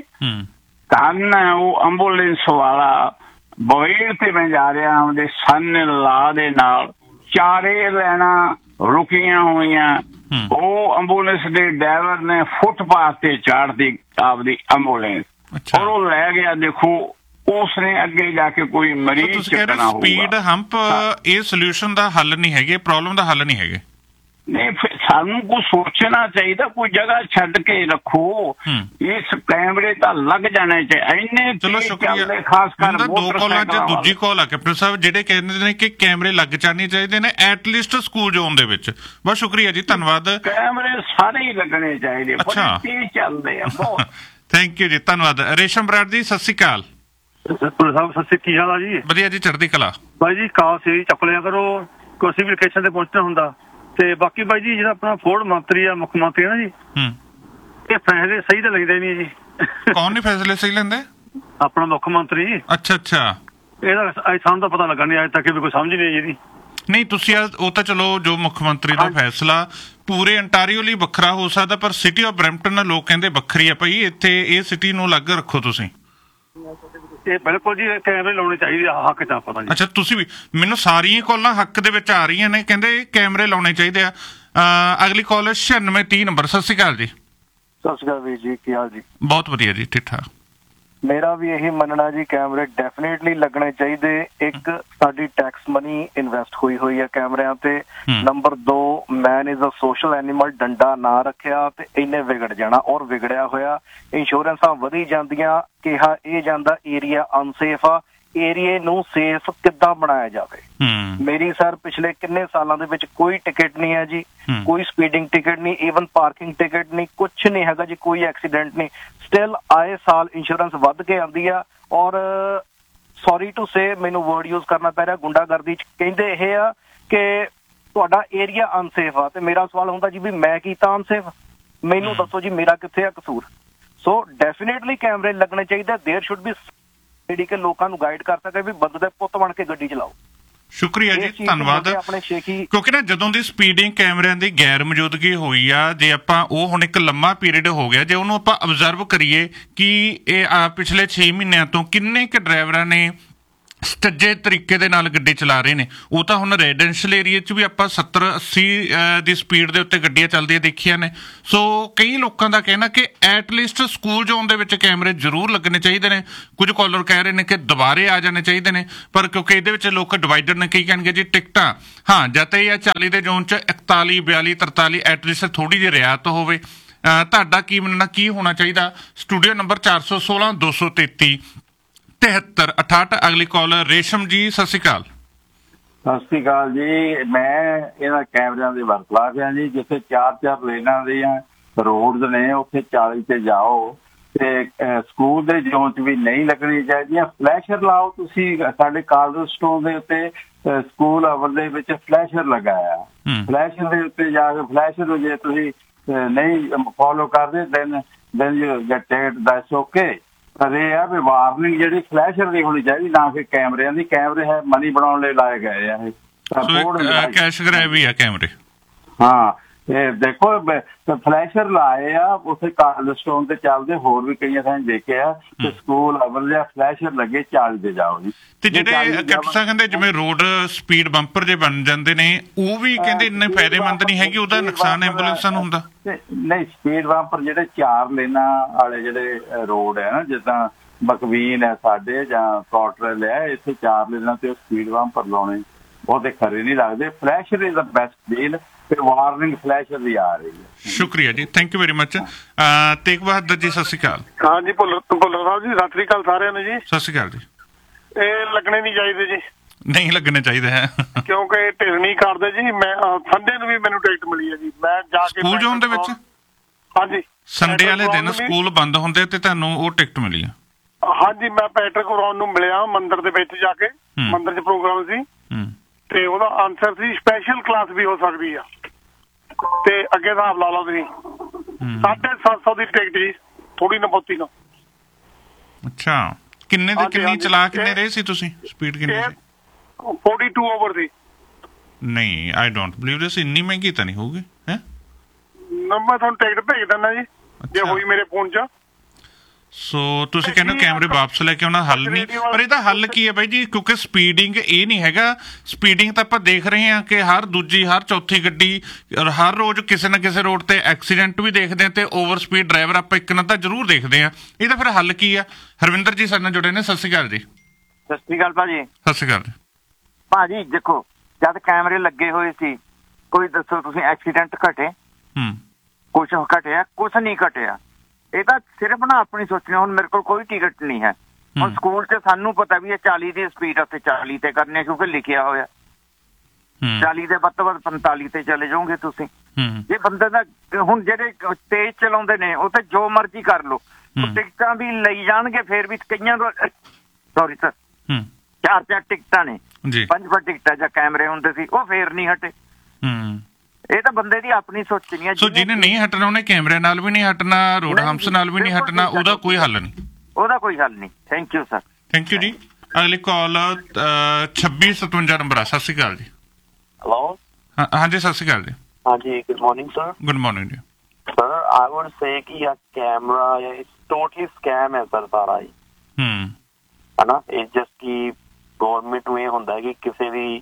[SPEAKER 4] ਧੰਨ ਹੈ ਉਹ ਐਂਬੂਲੈਂਸ ਵਾਲਾ, ਬੋਇਲ ਤੇ ਮੈਂ ਜਾ ਰਿਹਾ ਉਹਦੇ ਸਨ ਲਾ ਦੇ ਨਾਲ, ਚਾਰੇ ਲੈਣਾ ਰੁਕੀਆਂ ਹੋਈਆਂ, ਉਹ ਐਂਬੂਲੈਂਸ ਦੇ ਡਰਾਈਵਰ ਨੇ ਫੁੱਟਪਾਥ ਤੇ ਚਾੜਦੀ ਆਪਦੀ ਐਂਬੂਲੈਂਸ ਔਰ ਉਹ ਲੈ ਗਿਆ। ਦੇਖੋ ਉਸਨੇ ਅੱਗੇ ਜਾ ਕੇ ਕੋਈ ਮਰੀਜ਼ ਚੱਕਣਾ ਹੋਊਗਾ।
[SPEAKER 1] ਸਪੀਡ ਹੰਪ ਇਹ ਸੋਲੂਸ਼ਨ ਦਾ ਹੱਲ ਨਹੀਂ ਹੈਗੇ, ਪ੍ਰੋਬਲਮ ਦਾ ਹੱਲ ਨਹੀਂ ਹੈਗੇ।
[SPEAKER 4] ਨਹੀਂ, ਫਿਰ ਸਾਨੂੰ ਕੁਛ ਸੋਚਣਾ ਚਾਹੀਦਾ, ਕੋਈ ਜਗ੍ਹਾ ਛੱਡ ਕੇ ਰੱਖੋ। ਇਸ ਕੈਮਰੇ ਤਾਂ ਲੱਗ ਜਾਣੇ ਚਾਹੀਦੇ ਇੰਨੇ।
[SPEAKER 1] ਚਲੋ ਸ਼ੁਕਰੀਆ।
[SPEAKER 4] ਖਾਸ ਕਰ
[SPEAKER 1] ਦੋ ਕਾਲਾਂ ਚ ਦੂਜੀ ਕਾਲ ਆ ਕੈਪਟਨ ਸਾਹਿਬ, ਜਿਹੜੇ ਕਹਿੰਦੇ ਨੇ ਕਿ ਕੈਮਰੇ ਲੱਗ ਜਾਣੇ ਚਾਹੀਦੇ ਨੇ ਐਟਲੀਸਟ ਸਕੂਲ ਜ਼ੋਨ ਦੇ ਵਿੱਚ। ਬਹੁਤ ਸ਼ੁਕਰੀਆ ਜੀ, ਧੰਨਵਾਦ।
[SPEAKER 4] ਕੈਮਰੇ ਸਾਰੇ ਹੀ ਲੱਗਣੇ ਚਾਹੀਦੇ,
[SPEAKER 1] ਅੱਛਾ
[SPEAKER 4] ਚੱਲਦੇ ਆ ਬਹੁਤ।
[SPEAKER 1] ਥੈਂਕ ਯੂ ਜੀ, ਧੰਨਵਾਦ। ਰੇਸ਼ਮ ਬਰਾੜ ਜੀ ਸਤਿ ਸ਼੍ਰੀ ਅਕਾਲ।
[SPEAKER 5] ਸਾਹਿਬ ਸਤਿ ਸ਼੍ਰੀ ਕੀ ਹਾਲ ਆ ਜੀ?
[SPEAKER 1] ਵਧੀਆ ਜੀ, ਚੜ੍ਹਦੀ ਕਲਾ।
[SPEAKER 5] ਬਾਈ ਜੀ ਕਾਲ ਸੀ ਚੱਕ ਲਿਆ ਕਰੋ, ਕਿਸੇ ਵੀ ਲੋਕੇਸ਼ਨ ਤੇ ਪਹੁੰਚਣਾ ਹੁੰਦਾ। ਤੇ ਬਾਕੀ ਬਾਈ ਜੀ ਜਿਹੜਾ ਆਪਣਾ ਫੋਰਡ ਮੰਤਰੀ ਆ, ਮੁੱਖ ਮੰਤਰੀ ਨਾ ਜੀ, ਇਹ ਫੈਸਲੇ ਸਹੀ ਤਾਂ ਲੈਂਦੇ ਨਹੀਂ ਜੀ।
[SPEAKER 1] ਕੌਣ ਨਹੀਂ ਫੈਸਲੇ ਸਹੀ ਲੈਂਦੇ?
[SPEAKER 5] ਆਪਣਾ ਮੁੱਖ ਮੰਤਰੀ ਜੀ।
[SPEAKER 1] ਅੱਛਾ ਅੱਛਾ।
[SPEAKER 5] ਇਹਦਾ ਅੱਜ ਸਾਨੂੰ ਤਾਂ ਪਤਾ ਲੱਗਾ ਨਹੀਂ, ਅੱਜ ਤੱਕ ਵੀ ਕੋਈ ਸਮਝ ਨਹੀਂ ਇਹਦੀ।
[SPEAKER 1] ਨਹੀਂ ਤੁਸੀਂ ਉਹ ਤਾਂ ਚਲੋ ਜੋ ਮੁੱਖ ਮੰਤਰੀ ਦਾ ਫੈਸਲਾ ਪੂਰੇ ਅੰਟਾਰੀਓ ਲਈ ਵੱਖਰਾ ਹੋ ਸਕਦਾ, ਪਰ ਸਿਟੀ ਆਫ ਬਰੈਂਪਟਨ ਲੋਕ ਕਹਿੰਦੇ ਵੱਖਰੀ ਆ ਭਾਈ, ਇੱਥੇ ਇਹ ਸਿਟੀ ਨੂੰ ਅਲੱਗ ਰੱਖੋ ਤੁਸੀਂ।
[SPEAKER 5] ਇਹ ਬਿਲਕੁਲ ਜੀ ਕੈਮਰੇ ਲਾਉਣੇ ਚਾਹੀਦੇ ਆ, ਹੱਕ ਚ ਪਤਾ ਜੀ।
[SPEAKER 1] ਅੱਛਾ, ਤੁਸੀਂ ਵੀ ਮੈਨੂੰ ਸਾਰੀਆਂ ਕਾਲਾਂ ਹੱਕ ਦੇ ਵਿੱਚ ਆ ਰਹੀਆਂ ਨੇ, ਕਹਿੰਦੇ ਕੈਮਰੇ ਲਾਉਣੇ ਚਾਹੀਦੇ ਆ। ਅਗਲੀ ਕਾਲ ਛਿਆਨਵੇਂ ਤੀਹ ਨੰਬਰ। ਸਤਿ ਸ਼੍ਰੀ ਅਕਾਲ ਜੀ।
[SPEAKER 6] ਸਤਿ ਸ਼੍ਰੀ ਅਕਾਲ ਵੀਰ ਜੀ, ਕੀ ਹਾਲ ਜੀ?
[SPEAKER 1] ਬਹੁਤ ਵਧੀਆ ਜੀ, ਠੀਕ ਠਾਕ।
[SPEAKER 6] ਮੇਰਾ ਵੀ ਇਹੀ ਮੰਨਣਾ ਜੀ, ਕੈਮਰੇ ਡੈਫੀਨੇਟਲੀ ਲੱਗਣੇ ਚਾਹੀਦੇ। ਇੱਕ ਸਾਡੀ ਟੈਕਸ ਮਨੀ ਇਨਵੈਸਟ ਹੋਈ ਹੋਈ ਹੈ ਕੈਮਰਿਆਂ ਤੇ। ਨੰਬਰ ਦੋ, ਮੈਨ ਇਜ਼ ਅ ਸੋਸ਼ਲ ਐਨੀਮਲ, ਡੰਡਾ ਨਾ ਰੱਖਿਆ ਤੇ ਇਹਨੇ ਵਿਗੜ ਜਾਣਾ, ਔਰ ਵਿਗੜਿਆ ਹੋਇਆ। ਇੰਸ਼ੋਰੈਂਸਾਂ ਵਧੀ ਜਾਂਦੀਆਂ, ਕਿਹਾ ਇਹ ਜਾਂਦਾ ਏਰੀਆ ਅਨਸੇਫ ਆ, ਏਰੀਏ ਨੂੰ ਸੇਫ ਕਿੱਦਾਂ ਬਣਾਇਆ ਜਾਵੇ। ਮੇਰੀ ਸਰ ਪਿਛਲੇ ਕਿੰਨੇ ਸਾਲਾਂ ਦੇ ਵਿੱਚ ਕੋਈ ਟਿਕਟ ਨਹੀਂ ਹੈ ਜੀ, ਕੋਈ ਸਪੀਡਿੰਗ ਟਿਕਟ ਨਹੀਂ, ਈਵਨ ਪਾਰਕਿੰਗ ਟਿਕਟ ਨਹੀਂ, ਕੁਛ ਨਹੀਂ ਹੈਗਾ ਜੀ, ਕੋਈ ਐਕਸੀਡੈਂਟ ਨਹੀਂ। ਸਟਿਲ ਆਏ ਸਾਲ ਇੰਸ਼ੋਰੈਂਸ ਵੱਧ ਕੇ ਆਉਂਦੀ ਆ, ਔਰ ਸੌਰੀ ਟੂ ਸੇ ਮੈਨੂੰ ਵਰਡ ਯੂਜ਼ ਕਰਨਾ ਪੈ ਰਿਹਾ, ਗੁੰਡਾਗਰਦੀ ਚ ਕਹਿੰਦੇ ਇਹ ਆ ਕਿ ਤੁਹਾਡਾ ਏਰੀਆ ਅਨਸੇਫ ਆ। ਤੇ ਮੇਰਾ ਸਵਾਲ ਹੁੰਦਾ ਜੀ ਵੀ ਮੈਂ ਕੀਤਾ ਅਨਸੇਫ? ਮੈਨੂੰ ਦੱਸੋ ਜੀ ਮੇਰਾ ਕਿੱਥੇ ਆ ਕਸੂਰ? ਸੋ ਡੈਫੀਨੇਟਲੀ ਕੈਮਰੇ ਲੱਗਣੇ ਚਾਹੀਦੇ। ਦੇਅਰ ਸ਼ੁੱਡ ਬੀ ਜਿਹੜੀ ਕਿ ਲੋਕਾਂ ਨੂੰ ਗਾਈਡ ਕਰ ਸਕੇ ਵੀ ਬੰਦੇ ਦੇ ਪੁੱਤ ਬਣ ਕੇ ਗੱਡੀ ਚਲਾਓ।
[SPEAKER 1] ਸ਼ੁਕਰੀਆ ਜੀ, ਧੰਨਵਾਦ। ਕਿਉਂਕਿ ਨਾ ਜਦੋਂ ਦੀ ਸਪੀਡਿੰਗ ਕੈਮਰਿਆਂ ਦੀ ਗੈਰ ਮੌਜੂਦਗੀ ਹੋਈ ਆ, ਜੇ ਆਪਾਂ ਉਹ ਹੁਣ ਇੱਕ ਲੰਮਾ ਪੀਰੀਅਡ ਹੋ ਗਿਆ, ਜੇ ਉਹਨੂੰ ਆਪਾਂ ਅਬਜ਼ਰਵ ਕਰੀਏ ਕਿ ਇਹ ਪਿਛਲੇ ਛੇ ਮਹੀਨਿਆਂ ਤੋਂ ਕਿੰਨੇ ਕੁ ਡਰਾਈਵਰਾਂ ਨੇ ਸਟੱਜੇ ਤਰੀਕੇ ਦੇ ਨਾਲ ਗੱਡੀ ਚਲਾ ਰਹੇ ਨੇ। ਉਹ ਤਾਂ ਹੁਣ ਰੈਜ਼ੀਡੈਂਸ਼ੀਅਲ ਏਰੀਆ 'ਚ ਵੀ ਆਪਾਂ ਸੱਤਰ ਅੱਸੀ ਦੀ ਸਪੀਡ ਦੇ ਉੱਤੇ ਗੱਡੀਆਂ ਚੱਲਦੀਆਂ ਦੇਖੀਆਂ ਨੇ। ਸੋ ਕਈ ਲੋਕਾਂ ਦਾ ਕਹਿਣਾ ਕਿ ਐਟਲੀਸਟ ਸਕੂਲ ਜ਼ੋਨ ਦੇ ਵਿੱਚ ਕੈਮਰੇ ਜ਼ਰੂਰ ਲੱਗਣੇ ਚਾਹੀਦੇ ਨੇ। ਕੁਝ ਕਾਲਰ ਕਹਿ ਰਹੇ ਨੇ ਕਿ ਦੁਬਾਰੇ ਆ ਜਾਣੇ ਚਾਹੀਦੇ ਨੇ, ਪਰ ਕਿਉਂਕਿ ਇਹਦੇ ਵਿੱਚ ਲੋਕ ਡਿਵਾਈਡਰ ਨੇ, ਕਈ ਕਹਿਣਗੇ ਜੀ ਟਿਕਟਾਂ ਹਾਂ ਜਾਂ ਤਾਂ ਇਹ ਚਾਲੀ ਦੇ ਜ਼ੋਨ 'ਚ ਇਕਤਾਲੀ ਬਿਆਲੀ ਤਰਤਾਲੀ ਐਟਲੀਸਟ ਥੋੜ੍ਹੀ ਜਿਹੀ ਰਿਆਇਤ ਹੋਵੇ। ਤੁਹਾਡਾ ਕੀ ਮੰਨਣਾ, ਕੀ ਹੋਣਾ ਚਾਹੀਦਾ? ਸਟੂਡੀਓ ਨੰਬਰ ਚਾਰ ਸੌ ਸੋਲਾਂ ਦੋ ਸੌ ਤੇਤੀ ਤਿਹੱਤਰ ਅਠਾਹਠ। ਅਗਲੀ ਕਾਲ ਰੇਸ਼ਮ ਜੀ, ਸਤਿ ਸ਼੍ਰੀ ਅਕਾਲ।
[SPEAKER 4] ਸਤਿ ਸ਼੍ਰੀ ਅਕਾਲ ਜੀ। ਮੈਂ ਇਹਨਾਂ ਕੈਮਰਿਆਂ ਦੇ ਵਰਤਲਾਫ ਆ ਜੀ। ਜਿੱਥੇ ਚਾਰ ਚਾਰ ਲੇਨਾਂ ਦੀਆਂ ਰੋਡਸ ਨੇ ਉੱਥੇ ਚਾਲੀ ਤੇ ਜਾਓ, ਤੇ ਸਕੂਲ ਦੇ ਜ਼ੋਨ 'ਚ ਵੀ ਨਹੀਂ ਲੱਗਣੀ ਚਾਹੀਦੀਆਂ। ਫਲੈਸ਼ਰ ਲਾਓ ਤੁਸੀਂ। ਸਾਡੇ ਕਾਲਜ ਸਟੋਨ ਦੇ ਉੱਤੇ ਸਕੂਲ ਅਵਰ ਦੇ ਵਿੱਚ ਫਲੈਸ਼ਰ ਲਗਾਇਆ, ਫਲੈਸ਼ਰ ਦੇ ਉੱਤੇ ਜਾ ਕੇ ਫਲੈਸ਼ਰ ਜੇ ਤੁਸੀਂ ਨਹੀਂ ਫੋਲੋ ਕਰਦੇ then then you get ticket, that's okay. ਪਰ ਇਹ ਆ ਵੀ ਵਾਰਨਿੰਗ ਜਿਹੜੀ ਫਲੈਸ਼ਰ ਦੀ ਹੋਣੀ ਚਾਹੀਦੀ, ਨਾ ਕਿ ਕੈਮਰਿਆਂ ਦੀ। ਕੈਮਰੇ ਹੈ ਮਨੀ ਬਣਾਉਣ ਲਈ ਲਾਏ ਗਏ ਆ ਇਹ,
[SPEAKER 1] ਕੈਸ਼ ਗ੍ਰੈਬ ਵੀ ਆ ਕੈਮਰੇ।
[SPEAKER 4] ਹਾਂ, ਤੇ ਦੇਖੋ ਫਲੈਸ਼ਰ ਲਾਏ ਆ ਉੱਥੇ ਕਾਰਲ ਸਟੋਨ ਤੇ ਚੱਲਦੇ, ਹੋਰ ਵੀ ਕਈਆਂ ਥਾਂ ਦੇਖਿਆ ਤੇ ਸਕੂਲ ਅਵਲ ਜਿਹਾ ਫਲੈਸ਼ਰ ਲੱਗੇ, ਚੱਲ ਦੇ ਜਾਓ ਜੀ।
[SPEAKER 1] ਤੇ ਜਿਹੜੇ ਕੈਪਟਨ ਕਹਿੰਦੇ ਜਿਵੇਂ ਰੋਡ ਸਪੀਡ ਬੰਪਰ ਜੇ ਬਣ ਜਾਂਦੇ ਨੇ, ਉਹ ਵੀ ਕਹਿੰਦੇ ਇੰਨੇ ਫਾਇਦੇਮੰਦ ਨਹੀਂ ਹੈਗੇ, ਉਹਦਾ ਨੁਕਸਾਨ ਐਂਬੂਲੈਂਸਾਂ ਨੂੰ ਹੁੰਦਾ?
[SPEAKER 4] ਨਹੀਂ, ਸਪੀਡ ਬੰਪਰ ਜਿਹੜੇ ਚਾਰ ਲੇਨਾਂ ਵਾਲੇ ਜਿਹੜੇ ਰੋਡ ਹੈ ਨਾ, ਜਿੱਦਾਂ ਬਕਵੀਨ ਹੈ ਸਾਡੇ ਜਾਂ ਕਾਟਰਲ ਹੈ, ਇੱਥੇ ਚਾਰ ਲੇਨਾਂ ਤੇ ਸਪੀਡ ਬੰਪਰ ਲਾਉਣੇ ਉਹਦੇ ਖਰੇ ਨਹੀਂ ਲੱਗਦੇ। ਫਲੈਸ਼ਰ ਇਜ਼ ਦਾ ਬੈਸਟ ਡੀਲ, ਤੇ ਵਾਰਨਿੰਗ ਫਲੈਸ਼ਰ ਦੀ ਆ ਰਹੀ ਹੈ।
[SPEAKER 1] ਸ਼ੁਕਰੀਆ ਜੀ, thank you very much. Tegh Bahadur ji ਸਤਿ ਸ਼੍ਰੀ ਅਕਾਲ।
[SPEAKER 5] ਹਾਂ ਜੀ ਭੁੱਲਰ ਭੁੱਲਰ ਸਾਹਿਬ ਜੀ, ਸਤਿ ਸ਼੍ਰੀ ਅਕਾਲ ਸਾਰਿਆਂ ਨੂੰ ਜੀ।
[SPEAKER 1] ਸਤਿ ਸ਼੍ਰੀ ਅਕਾਲ ਜੀ।
[SPEAKER 5] ਇਹ ਲੱਗਣੇ ਨਹੀਂ ਚਾਹੀਦੇ ਜੀ,
[SPEAKER 1] ਨਹੀਂ ਲੱਗਣੇ ਚਾਹੀਦੇ ਹੈ
[SPEAKER 5] ਕਿਉਂਕਿ ਢਿਰ ਨਹੀਂ ਕਰਦੇ ਜੀ। ਮੈਂ ਸੰਡੇ ਨੂੰ ਵੀ ਮੈਨੂੰ ਟਿਕਟ ਮਿਲੀ ਹੈ ਜੀ, ਮੈਂ ਜਾ ਕੇ
[SPEAKER 1] ਸਕੂਲ ਜ਼ੋਨ ਦੇ ਵਿੱਚ।
[SPEAKER 5] ਹਾਂਜੀ,
[SPEAKER 1] ਸੰਡੇ ਵਾਲੇ ਦਿਨ ਸਕੂਲ ਬੰਦ ਹੁੰਦੇ ਤੇ ਤੁਹਾਨੂੰ ਉਹ ਟਿਕਟ ਮਿਲੀ ਆ?
[SPEAKER 5] ਹਾਂਜੀ, ਮੈਂ ਪੈਟਰਿਕ ਬਰਾਊਨ ਨੂੰ ਮਿਲਿਆ ਮੰਦਿਰ ਦੇ ਵਿੱਚ ਜਾ ਕੇ, ਮੰਦਿਰ 'ਚ ਪ੍ਰੋਗਰਾਮ ਸੀ ਤੇ ਉਹਦਾ ਆਨਸਰ ਸੀ ਸਪੈਸ਼ਲ ਕਲਾਸ ਵੀ ਹੋ ਸਕਦੀ ਆ, ਤੇ ਅੱਗੇ ਹਿਸਾਬ ਲਾ ਲਓ ਤੁਸੀਂ ਸਾਢੇ ਸੱਤ ਸੌ ਦੀ ਟਿਕਟ ਜੀ, ਥੋੜੀ ਨਾ ਬਹੁਤੀ ਨਾ।
[SPEAKER 1] ਅੱਛਾ, ਕਿੰਨੇ ਦੇ ਕਿੰਨੀ ਚਲਾ ਕਿੰਨੇ ਰਹੇ ਸੀ ਤੁਸੀਂ? ਸਪੀਡ ਕਿੰਨੀ ਸੀ?
[SPEAKER 5] ਬयालीस ਓਵਰ ਦੀ।
[SPEAKER 1] ਨਹੀਂ, ਆਈ ਡੋਂਟ ਬਲੀਵ ਦਿਸ, ਇੰਨੀ ਮਹਿੰਗੀ ਤਾਂ ਨਹੀਂ ਹੋਊਗੀ ਹੈ?
[SPEAKER 5] ਮੈਂ ਤੁਹਾਨੂੰ ਟਿਕਟ ਭੇਜ ਦਿੰਦਾ ਜੀ ਜੇ ਹੋਈ ਮੇਰੇ ਫੋਨ 'ਚ।
[SPEAKER 1] ਸੋ ਤੁਸੀਂ ਕਹਿੰਦੇ ਕੈਮਰੇ ਵਾਪਸ ਲੈ ਕੇ ਆਉਣਾ ਹੱਲ ਨਹੀਂ, ਪਰ ਇਹਦਾ ਹੱਲ ਕੀ ਹੈ ਬਾਈ ਜੀ? ਕਿਉਂਕਿ ਸਪੀਡਿੰਗ ਇਹ ਨਹੀਂ ਹੈਗਾ, ਸਪੀਡਿੰਗ ਤਾਂ ਆਪਾਂ ਦੇਖ ਰਹੇ ਹਾਂ ਕਿ ਹਰ ਦੂਜੀ ਹਰ ਚੌਥੀ ਗੱਡੀ ਹਰ ਰੋਜ਼ ਕਿਸੇ ਨਾ ਕਿਸੇ ਰੋਡ ਤੇ ਐਕਸੀਡੈਂਟ ਵੀ ਦੇਖਦੇ ਹਾਂ, ਤੇ ਓਵਰ ਸਪੀਡ ਡਰਾਈਵਰ ਆਪਾਂ ਇੱਕ ਨਾ ਤਾਂ ਜ਼ਰੂਰ ਦੇਖਦੇ ਹਾਂ। ਇਹਦਾ ਫਿਰ ਹੱਲ ਕੀ ਆ? ਹਰਵਿੰਦਰ ਜੀ ਸਾਡੇ ਨਾਲ ਜੁੜੇ ਨੇ, ਸਤਿ ਸ਼੍ਰੀ ਅਕਾਲ ਜੀ।
[SPEAKER 6] ਸਤਿ ਸ਼੍ਰੀ ਅਕਾਲ ਭਾਜੀ।
[SPEAKER 1] ਸਤਿ ਸ਼੍ਰੀ ਅਕਾਲ ਜੀ
[SPEAKER 6] ਭਾਜੀ। ਦੇਖੋ, ਜਦ ਕੈਮਰੇ ਲੱਗੇ ਹੋਏ ਸੀ, ਕੋਈ ਦੱਸੋ ਤੁਸੀਂ ਐਕਸੀਡੈਂਟ ਘਟੇ? ਹੂੰ, ਕੁਛ ਘਟਿਆ? ਕੁਛ ਨਹੀਂ ਘਟਿਆ। ਇਹ ਤਾਂ ਸਿਰਫ ਨਾ ਆਪਣੀ ਸੋਚਣੀ। ਹੁਣ ਮੇਰੇ ਕੋਲ ਕੋਈ ਟਿਕਟ ਨਹੀਂ ਹੈ, ਹੁਣ ਸਕੂਲ 'ਚ ਸਾਨੂੰ ਪਤਾ ਵੀ ਇਹ ਚਾਲੀ ਦੀ ਸਪੀਡ ਉੱਥੇ ਚਾਲੀ ਤੇ ਕਰਨੀ ਹੈ, ਕਿਉਂਕਿ ਲਿਖਿਆ ਹੋਇਆ ਚਾਲੀ ਦੇ ਵੱਧ ਤੋਂ ਵੱਧ ਪੰਤਾਲੀ ਤੇ ਚਲੇ ਜਾਓਗੇ ਤੁਸੀਂ। ਜੇ ਬੰਦੇ ਦਾ ਹੁਣ ਜਿਹੜੇ ਤੇਜ਼ ਚਲਾਉਂਦੇ ਨੇ ਉਹ ਤਾਂ ਜੋ ਮਰਜ਼ੀ ਕਰ ਲਓ, ਟਿਕਟਾਂ ਵੀ ਲਈ ਜਾਣਗੇ, ਫੇਰ ਵੀ ਕਈਆਂ ਦਾ ਸੌਰੀ ਸਰ ਚਾਰ ਚਾਰ ਟਿਕਟਾਂ ਨੇ, ਪੰਜ ਪੰਜ ਟਿਕਟਾਂ ਜਾਂ ਕੈਮਰੇ ਹੁੰਦੇ ਸੀ, ਉਹ ਫੇਰ ਨਹੀਂ ਹਟੇ। ਇਹ ਤਾਂ ਬੰਦੇ ਦੀ ਆਪਣੀ ਸੋਚਣੀ ਹੈ।
[SPEAKER 1] ਸੋ ਜਿਹਨੇ ਨਹੀਂ ਹਟਣਾ ਉਹਨੇ ਕੈਮਰੇ ਨਾਲ ਵੀ ਨਹੀਂ ਹਟਣਾ, ਰੋਡ ਹੰਪਸ ਨਾਲ ਵੀ ਨਹੀਂ ਹਟਣਾ, ਉਹਦਾ ਕੋਈ ਹੱਲ ਨਹੀਂ, ਉਹਦਾ ਕੋਈ ਹੱਲ ਨਹੀਂ। Thank you sir. Thank you ਜੀ। ਅਗਲੀ ਕਾਲ ਛੱਬੀ ਸਤਵੰਜਾ ਨੰਬਰ ਆ। ਸਤਿ ਸ਼੍ਰੀ ਅਕਾਲ ਜੀ।
[SPEAKER 7] ਹੈਲੋ।
[SPEAKER 1] ਹਾਂਜੀ, ਸਤਿ ਸ਼੍ਰੀ ਅਕਾਲ ਜੀ।
[SPEAKER 7] ਹਾਂਜੀ, good morning sir.
[SPEAKER 1] Good morning ਜੀ।
[SPEAKER 7] ਸਰ, ਆਈ ਵੁੱਡ ਸੇ ਕਿ ਇਹ ਕੈਮਰਾ ਇਹ ਟੋਟਲੀ ਸਕੈਮ ਹੈ ਸਰ, ਸਾਰਾ ਹੀ ਹੂੰ ਹੈ ਨਾ। ਇਹ ਜਸਟ ਕਿ ਗਵਰਨਮੈਂਟ ਨੂੰ ਇਹ ਹੁੰਦਾ ਕਿ ਕਿਸੇ ਦੀ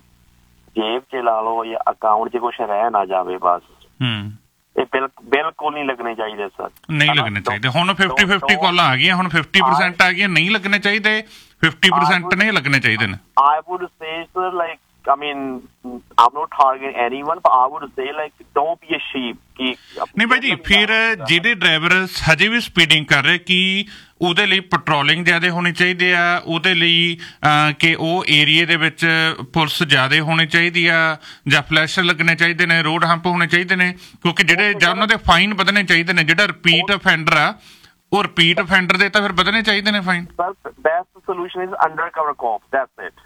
[SPEAKER 7] ਜੇਬ 'ਚ ਲਾ ਲਓ ਜਾਂ ਅਕਾਊਂਟ 'ਚ ਕੁਛ ਰਹਿ ਨਾ ਜਾਵੇ ਬਸ। ਹੂੰ, ਇਹ ਬਿਲਕੁਲ ਨਹੀਂ ਲੱਗਣੇ ਚਾਹੀਦੇ ਸਰ,
[SPEAKER 1] ਨਹੀਂ ਲੱਗਣੇ ਚਾਹੀਦੇ। ਹੁਣ ਫਿਫਟੀ ਫਿਫਟੀ ਕਾਲਾਂ ਆ ਗਈਆਂ, ਹੁਣ ਫਿਫਟੀ ਪਰਸੈਂਟ ਆ ਗਈਆਂ, ਨਹੀਂ ਲੱਗਣੇ ਚਾਹੀਦੇ, ਫਿਫਟੀ ਪਰਸੈਂਟ ਨਹੀਂ ਲੱਗਣੇ ਚਾਹੀਦੇ ਨੇ।
[SPEAKER 7] I would say sir, like I mean I'm not targeting anyone, but I would say like don't be a sheep ਕਿ
[SPEAKER 1] ਨਹੀਂ ਬਾਈ ਜੀ, ਫਿਰ ਜਿਹੜੇ ਡਰਾਈਵਰ ਹਜੇ ਵੀ ਸਪੀਡਿੰਗ ਕਰ ਰਹੇ, ਕਿ ਉਹਦੇ ਲਈ ਪੈਟਰੋਲਿੰਗ ਜ਼ਿਆਦਾ ਹੋਣੀ ਚਾਹੀਦੀ ਆ, ਉਹਦੇ ਲਈ ਕਿ ਉਹ ਏਰੀਏ ਦੇ ਵਿੱਚ ਪੁਲਿਸ ਜ਼ਿਆਦਾ ਹੋਣੀ ਚਾਹੀਦੀ ਆ, ਜਾਂ ਫਲੈਸ਼ਰ ਲੱਗਣੇ ਚਾਹੀਦੇ ਨੇ, ਰੋਡ ਹੰਪ ਹੋਣੇ ਚਾਹੀਦੇ ਨੇ, ਕਿਉਂਕਿ ਜਿਹੜੇ ਜਾਂ ਉਹਨਾਂ ਦੇ ਫਾਈਨ ਵਧਣੇ ਚਾਹੀਦੇ ਨੇ। ਜਿਹੜਾ ਰਿਪੀਟ ਅਫੈਂਡਰ ਆ, ਉਹ ਰਿਪੀਟ ਅਫੈਂਡਰ ਦੇ ਤਾਂ ਫਿਰ ਵਧਣੇ ਚਾਹੀਦੇ ਨੇ fine.
[SPEAKER 7] Best solution is under cover ਕੌਪ, that's it.